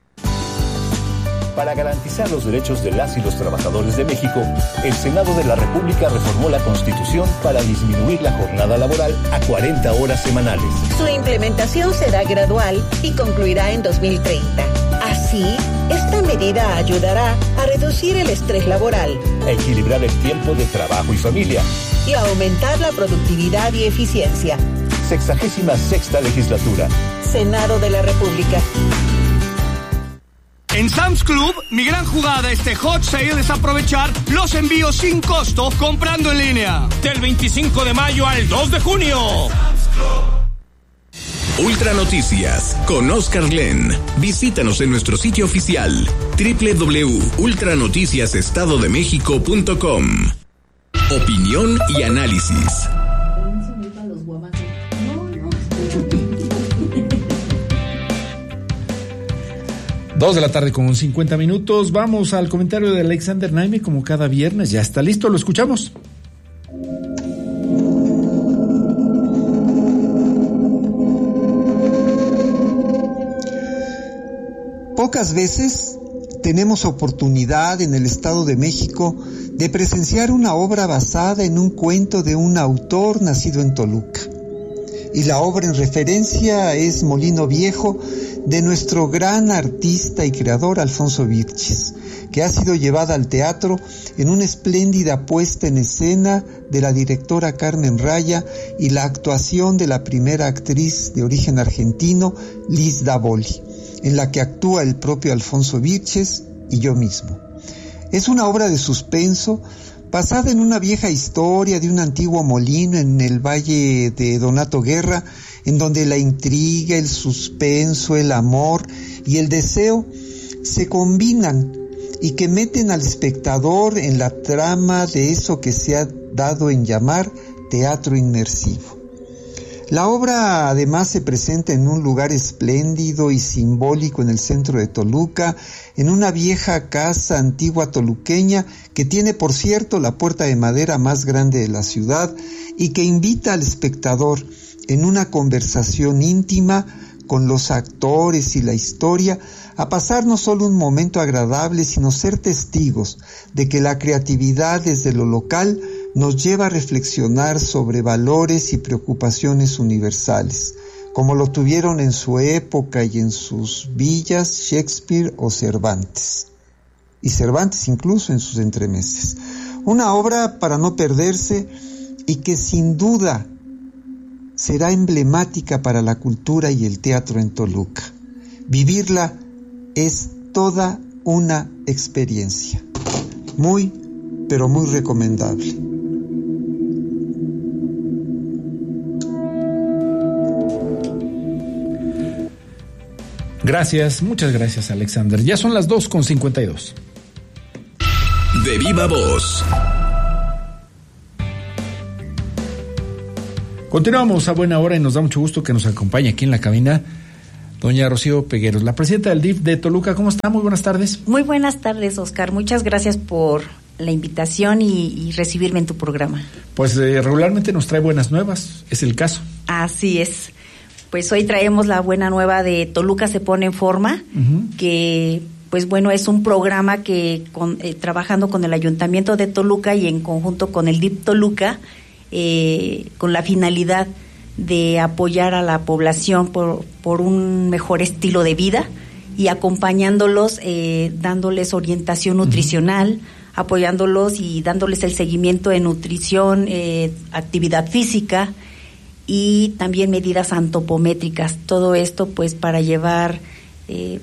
Para garantizar los derechos de las y los trabajadores de México, el Senado de la República reformó la Constitución para disminuir la jornada laboral a cuarenta horas semanales. Su implementación será gradual y concluirá en dos mil treinta. Así, esta medida ayudará a reducir el estrés laboral, a equilibrar el tiempo de trabajo y familia y a aumentar la productividad y eficiencia. Sexagésima sexta legislatura. Senado de la República. En Sam's Club, mi gran jugada este hot sale es aprovechar los envíos sin costo comprando en línea. Del veinticinco de mayo al dos de junio. Ultra Noticias con Oscar Glenn. Visítanos en nuestro sitio oficial doble u doble u doble u punto ultra noticias estado de méxico punto com. Opinión y análisis. Dos de la tarde con cincuenta minutos. Vamos al comentario de Alexander Naime, como cada viernes. Ya está listo, lo escuchamos. Pocas veces tenemos oportunidad en el Estado de México de presenciar una obra basada en un cuento de un autor nacido en Toluca. Y la obra en referencia es Molino Viejo, de nuestro gran artista y creador Alfonso Vilches, que ha sido llevada al teatro en una espléndida puesta en escena de la directora Carmen Raya y la actuación de la primera actriz de origen argentino, Liz Davoli, en la que actúa el propio Alfonso Vilches y yo mismo. Es una obra de suspenso basada en una vieja historia de un antiguo molino en el valle de Donato Guerra, en donde la intriga, el suspenso, el amor y el deseo se combinan y que meten al espectador en la trama de eso que se ha dado en llamar teatro inmersivo. La obra además se presenta en un lugar espléndido y simbólico en el centro de Toluca, en una vieja casa antigua toluqueña que tiene, por cierto, la puerta de madera más grande de la ciudad y que invita al espectador en una conversación íntima con los actores y la historia, a pasar no solo un momento agradable, sino ser testigos de que la creatividad desde lo local nos lleva a reflexionar sobre valores y preocupaciones universales, como lo tuvieron en su época y en sus villas Shakespeare o Cervantes, y Cervantes incluso en sus entremeses. Una obra para no perderse y que sin duda será emblemática para la cultura y el teatro en Toluca. Vivirla es toda una experiencia, muy, pero muy recomendable. Gracias, muchas gracias, Alexander. Ya son las dos con cincuenta y dos. De viva voz. Continuamos a buena hora y nos da mucho gusto que nos acompañe aquí en la cabina doña Rocío Pegueros, la presidenta del D I F de Toluca. ¿Cómo está? Muy buenas tardes. Muy buenas tardes, Oscar. Muchas gracias por la invitación y, y recibirme en tu programa. Pues eh, regularmente nos trae buenas nuevas, es el caso. Así es. Pues hoy traemos la buena nueva de Toluca se pone en forma, uh-huh. que pues bueno, es un programa que con, eh, trabajando con el Ayuntamiento de Toluca y en conjunto con el D I F Toluca, eh, con la finalidad de apoyar a la población por, por un mejor estilo de vida y acompañándolos, eh, dándoles orientación nutricional, uh-huh. apoyándolos y dándoles el seguimiento en nutrición, eh, actividad física y también medidas antropométricas. Todo esto pues para llevar eh,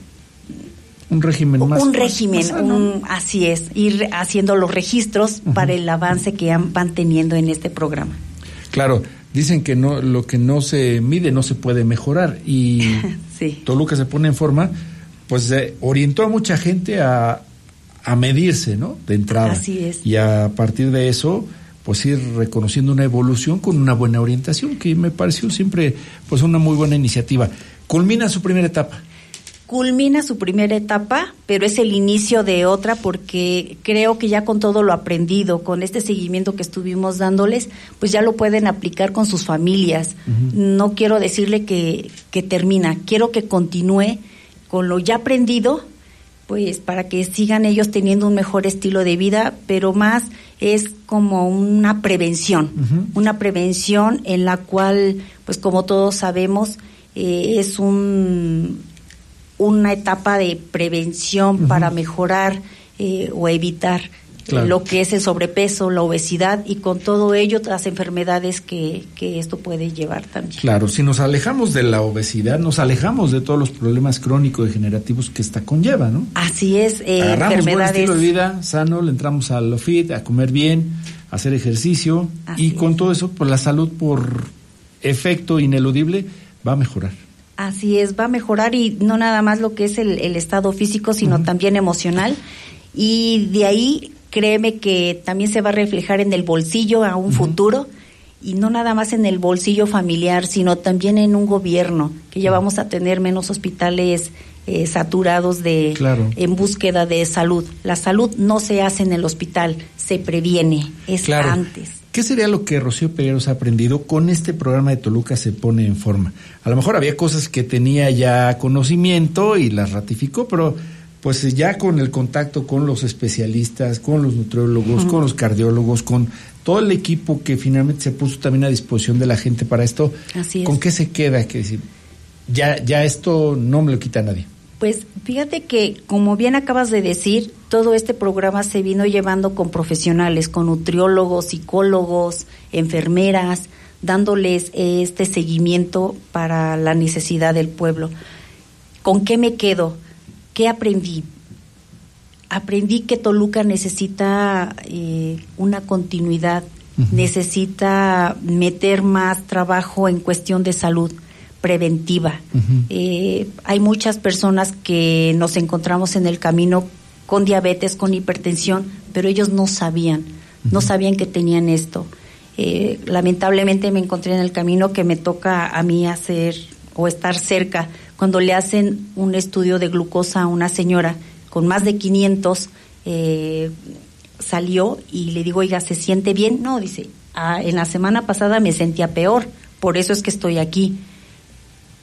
un régimen más un régimen, más un, así es, ir haciendo los registros uh-huh. para el avance que van teniendo en este programa. Claro, dicen que no, lo que no se mide no se puede mejorar y sí. Toluca se pone en forma, pues eh, orientó a mucha gente a, a medirse, ¿no? De entrada. Así es. Y a partir de eso, pues ir reconociendo una evolución con una buena orientación, que me pareció siempre pues una muy buena iniciativa. Culmina su primera etapa. Culmina su primera etapa, pero es el inicio de otra porque creo que ya con todo lo aprendido, con este seguimiento que estuvimos dándoles, pues ya lo pueden aplicar con sus familias. Uh-huh. No quiero decirle que, que termina, quiero que continúe con lo ya aprendido, pues para que sigan ellos teniendo un mejor estilo de vida, pero más es como una prevención, uh-huh. una prevención en la cual, pues como todos sabemos, eh, es un... una etapa de prevención uh-huh. para mejorar eh, o evitar claro. eh, lo que es el sobrepeso, la obesidad y con todo ello las enfermedades que, que esto puede llevar también. Claro, si nos alejamos de la obesidad, nos alejamos de todos los problemas crónico-degenerativos que esta conlleva, ¿no? Así es, eh, agarramos enfermedades. Buen estilo de vida sano, le entramos a lo fit, a comer bien, a hacer ejercicio Así y con es. todo eso, pues la salud por efecto ineludible va a mejorar. Así es, va a mejorar y no nada más lo que es el, el estado físico, sino uh-huh. también emocional. Y de ahí, créeme que también se va a reflejar en el bolsillo a un uh-huh. futuro, y no nada más en el bolsillo familiar, sino también en un gobierno, que ya vamos a tener menos hospitales eh, saturados de claro. en búsqueda de salud. La salud no se hace en el hospital, se previene, es claro. antes. ¿Qué sería lo que Rocío Pegueros ha aprendido con este programa de Toluca se pone en forma? A lo mejor había cosas que tenía ya conocimiento y las ratificó, pero pues ya con el contacto con los especialistas, con los nutriólogos, uh-huh. con los cardiólogos, con todo el equipo que finalmente se puso también a disposición de la gente para esto, Así es. ¿con qué se queda? Que decir, ya, ya esto no me lo quita nadie. Pues fíjate que, como bien acabas de decir, todo este programa se vino llevando con profesionales, con nutriólogos, psicólogos, enfermeras, dándoles este seguimiento para la necesidad del pueblo. ¿Con qué me quedo? ¿Qué aprendí? Aprendí que Toluca necesita eh, una continuidad, uh-huh. necesita meter más trabajo en cuestión de salud preventiva. Uh-huh. Eh, hay muchas personas que nos encontramos en el camino con diabetes, con hipertensión, pero ellos no sabían, uh-huh. no sabían que tenían esto. Eh, lamentablemente me encontré en el camino que me toca a mí hacer o estar cerca, cuando le hacen un estudio de glucosa a una señora con más de quinientos, eh, salió y le digo, oiga, ¿se siente bien? No, dice, ah, en la semana pasada me sentía peor, por eso es que estoy aquí.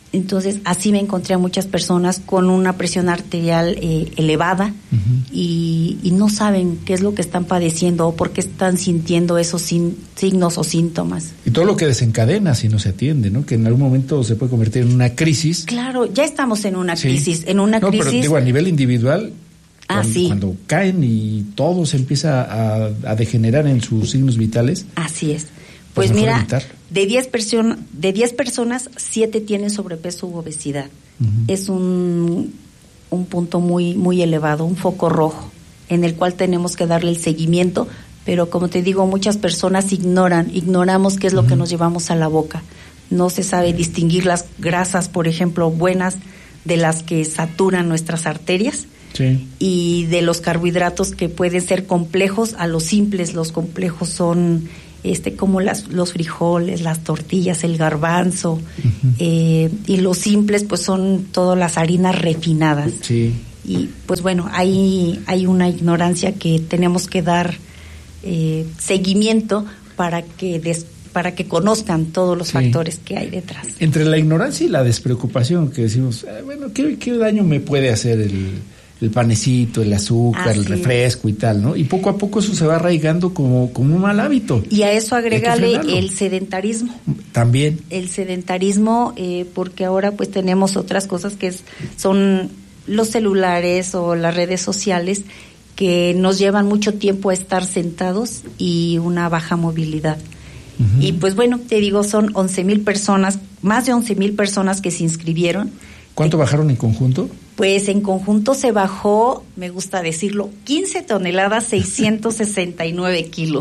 Entonces, así me encontré a muchas personas con una presión arterial eh, elevada uh-huh. y, y no saben qué es lo que están padeciendo o por qué están sintiendo esos sin, signos o síntomas. Y todo lo que desencadena si no se atiende, ¿no? Que en algún momento se puede convertir en una crisis. Claro, ya estamos en una sí. crisis, en una no, crisis. Pero digo, a nivel individual, ah, cuando, sí. cuando caen y todo se empieza a, a degenerar en sus signos vitales. Así es. Pues, pues mira, evitar. de diez person- de diez personas, siete tienen sobrepeso u obesidad. Uh-huh. Es un, un punto muy, muy elevado, un foco rojo, en el cual tenemos que darle el seguimiento, pero como te digo, muchas personas ignoran, ignoramos qué es lo uh-huh. que nos llevamos a la boca. No se sabe distinguir las grasas, por ejemplo, buenas de las que saturan nuestras arterias. Sí. Y de los carbohidratos que pueden ser complejos a los simples. Los complejos son este como las los frijoles, las tortillas, el garbanzo, uh-huh. eh, y los simples pues son todas las harinas refinadas. Sí. Y pues bueno, hay, hay una ignorancia que tenemos que dar eh, seguimiento para que des, para que conozcan todos los sí. factores que hay detrás. Entre la ignorancia y la despreocupación que decimos, eh, bueno, ¿qué, qué daño me puede hacer el el panecito, el azúcar, Así el refresco y tal, ¿no? Y poco a poco eso se va arraigando como, como un mal hábito. Y a eso agrégale el sedentarismo. También. El sedentarismo, eh, porque ahora pues tenemos otras cosas que es, son los celulares o las redes sociales que nos llevan mucho tiempo a estar sentados y una baja movilidad. Uh-huh. Y pues bueno, te digo, son once mil personas, más de once mil personas que se inscribieron. ¿Cuánto bajaron en conjunto? Pues en conjunto se bajó, me gusta decirlo, quince toneladas, seiscientos sesenta y nueve kilos.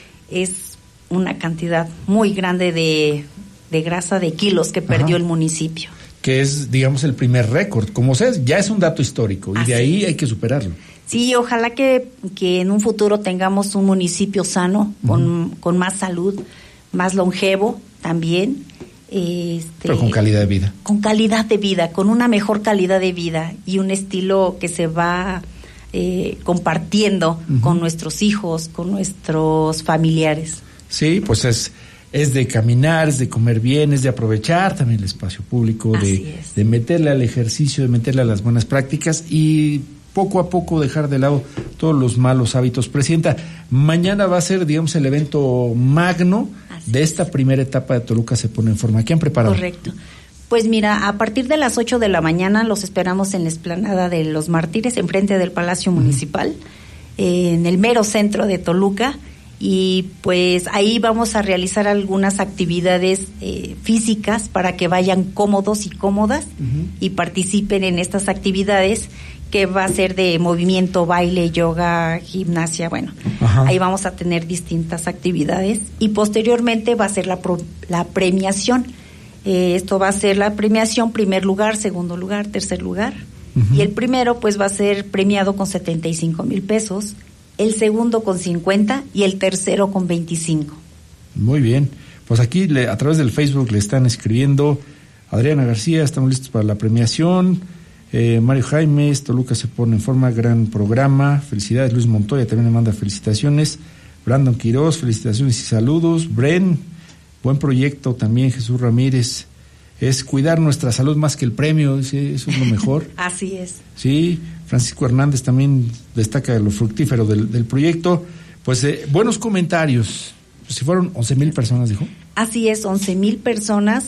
Es una cantidad muy grande de, de grasa de kilos que perdió Ajá. el municipio. Que es, digamos, el primer récord. Como sea, ya es un dato histórico y Así. de ahí hay que superarlo. Sí, ojalá que, que en un futuro tengamos un municipio sano, uh-huh. con, con más salud, más longevo también. Este, Pero con calidad de vida. Con calidad de vida, con una mejor calidad de vida y un estilo que se va eh, compartiendo uh-huh. con nuestros hijos, con nuestros familiares. Sí, pues es, es de caminar, es de comer bien, es de aprovechar también el espacio público, de, de meterle al ejercicio, de meterle a las buenas prácticas y poco a poco dejar de lado todos los malos hábitos. Presidenta, mañana va a ser, digamos, el evento magno Así de esta es. primera etapa de Toluca se pone en forma. ¿Qué han preparado? Correcto. Pues mira, a partir de las ocho de la mañana los esperamos en la explanada de los Mártires, enfrente del Palacio uh-huh. Municipal, eh, en el mero centro de Toluca, y pues ahí vamos a realizar algunas actividades eh, físicas para que vayan cómodos y cómodas uh-huh. y participen en estas actividades, que va a ser de movimiento, baile, yoga, gimnasia, bueno, Ajá. ahí vamos a tener distintas actividades y posteriormente va a ser la, pro, la premiación. Eh, esto va a ser la premiación, primer lugar, segundo lugar, tercer lugar, uh-huh. y el primero pues va a ser premiado con setenta y cinco mil pesos, el segundo con cincuenta y el tercero con veinticinco. Muy bien, pues aquí le, a través del Facebook le están escribiendo, Adriana García, estamos listos para la premiación. Eh, Mario Jaimes, Toluca se pone en forma, gran programa, felicidades. Luis Montoya también le manda felicitaciones. Brandon Quiroz, felicitaciones y saludos. Bren, buen proyecto también. Jesús Ramírez, es cuidar nuestra salud más que el premio, dice, eso es lo mejor. Así es. Sí, Francisco Hernández también destaca lo fructífero del, del proyecto. Pues eh, buenos comentarios, pues, si fueron once mil personas, dijo. Así es, once mil personas.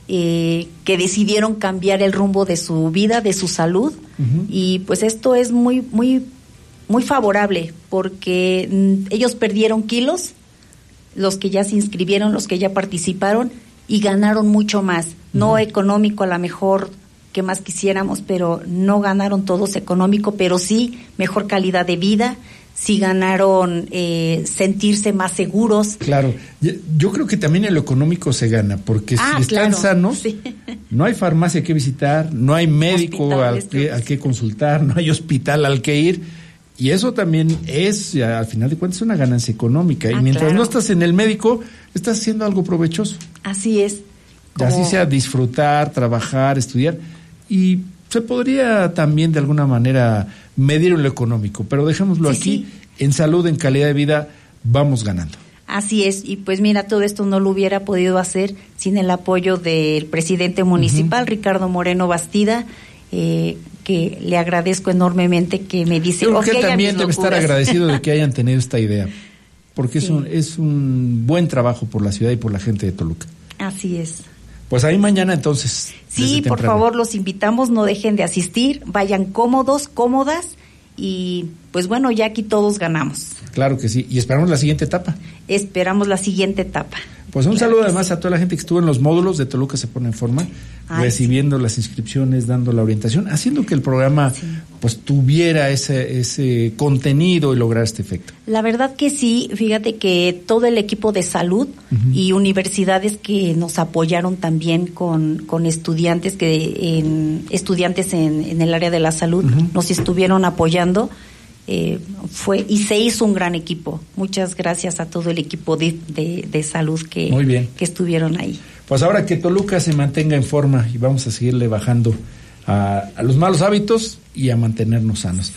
Eh, que decidieron cambiar el rumbo de su vida, de su salud, uh-huh. y pues esto es muy muy muy favorable porque mm, ellos perdieron kilos, los que ya se inscribieron, los que ya participaron y ganaron mucho más, uh-huh. no económico a lo mejor que más quisiéramos, pero no ganaron todos económico, pero sí mejor calidad de vida, sí ganaron eh, sentirse más seguros. Claro, yo creo que también en lo económico se gana, porque ah, si están claro, sanos, sí. no hay farmacia que visitar, no hay médico al que, al que consultar, no hay hospital al que ir, y eso también es, al final de cuentas, una ganancia económica, ah, y mientras claro. no estás en el médico, estás haciendo algo provechoso. Así es. Como... Así sea disfrutar, trabajar, estudiar, y se podría también de alguna manera medir en lo económico, pero dejémoslo sí, aquí, sí. en salud, en calidad de vida, vamos ganando. Así es, y pues mira, todo esto no lo hubiera podido hacer sin el apoyo del presidente municipal, uh-huh. Ricardo Moreno Bastida, eh, que le agradezco enormemente que me dice... Creo que también debe estar agradecido de que hayan tenido esta idea, porque sí. es, un, es un buen trabajo por la ciudad y por la gente de Toluca. Así es. Pues ahí mañana entonces. Sí, por favor, los invitamos, no dejen de asistir, vayan cómodos, cómodas, y pues bueno, ya aquí todos ganamos. Claro que sí, y esperamos la siguiente etapa. Esperamos la siguiente etapa. Pues un claro saludo además sí. a toda la gente que estuvo en los módulos de Toluca Se Pone en Forma, Ay, recibiendo sí. las inscripciones, dando la orientación, haciendo que el programa sí. pues tuviera ese ese contenido y lograr este efecto. La verdad que sí, fíjate que todo el equipo de salud uh-huh. y universidades que nos apoyaron también con, con estudiantes que en, estudiantes en, en el área de la salud uh-huh. nos estuvieron apoyando. Eh, fue y se hizo un gran equipo. Muchas gracias a todo el equipo de, de, de salud que, Muy bien. que estuvieron ahí. Pues ahora que Toluca se mantenga en forma y vamos a seguirle bajando a, a los malos hábitos y a mantenernos sanos.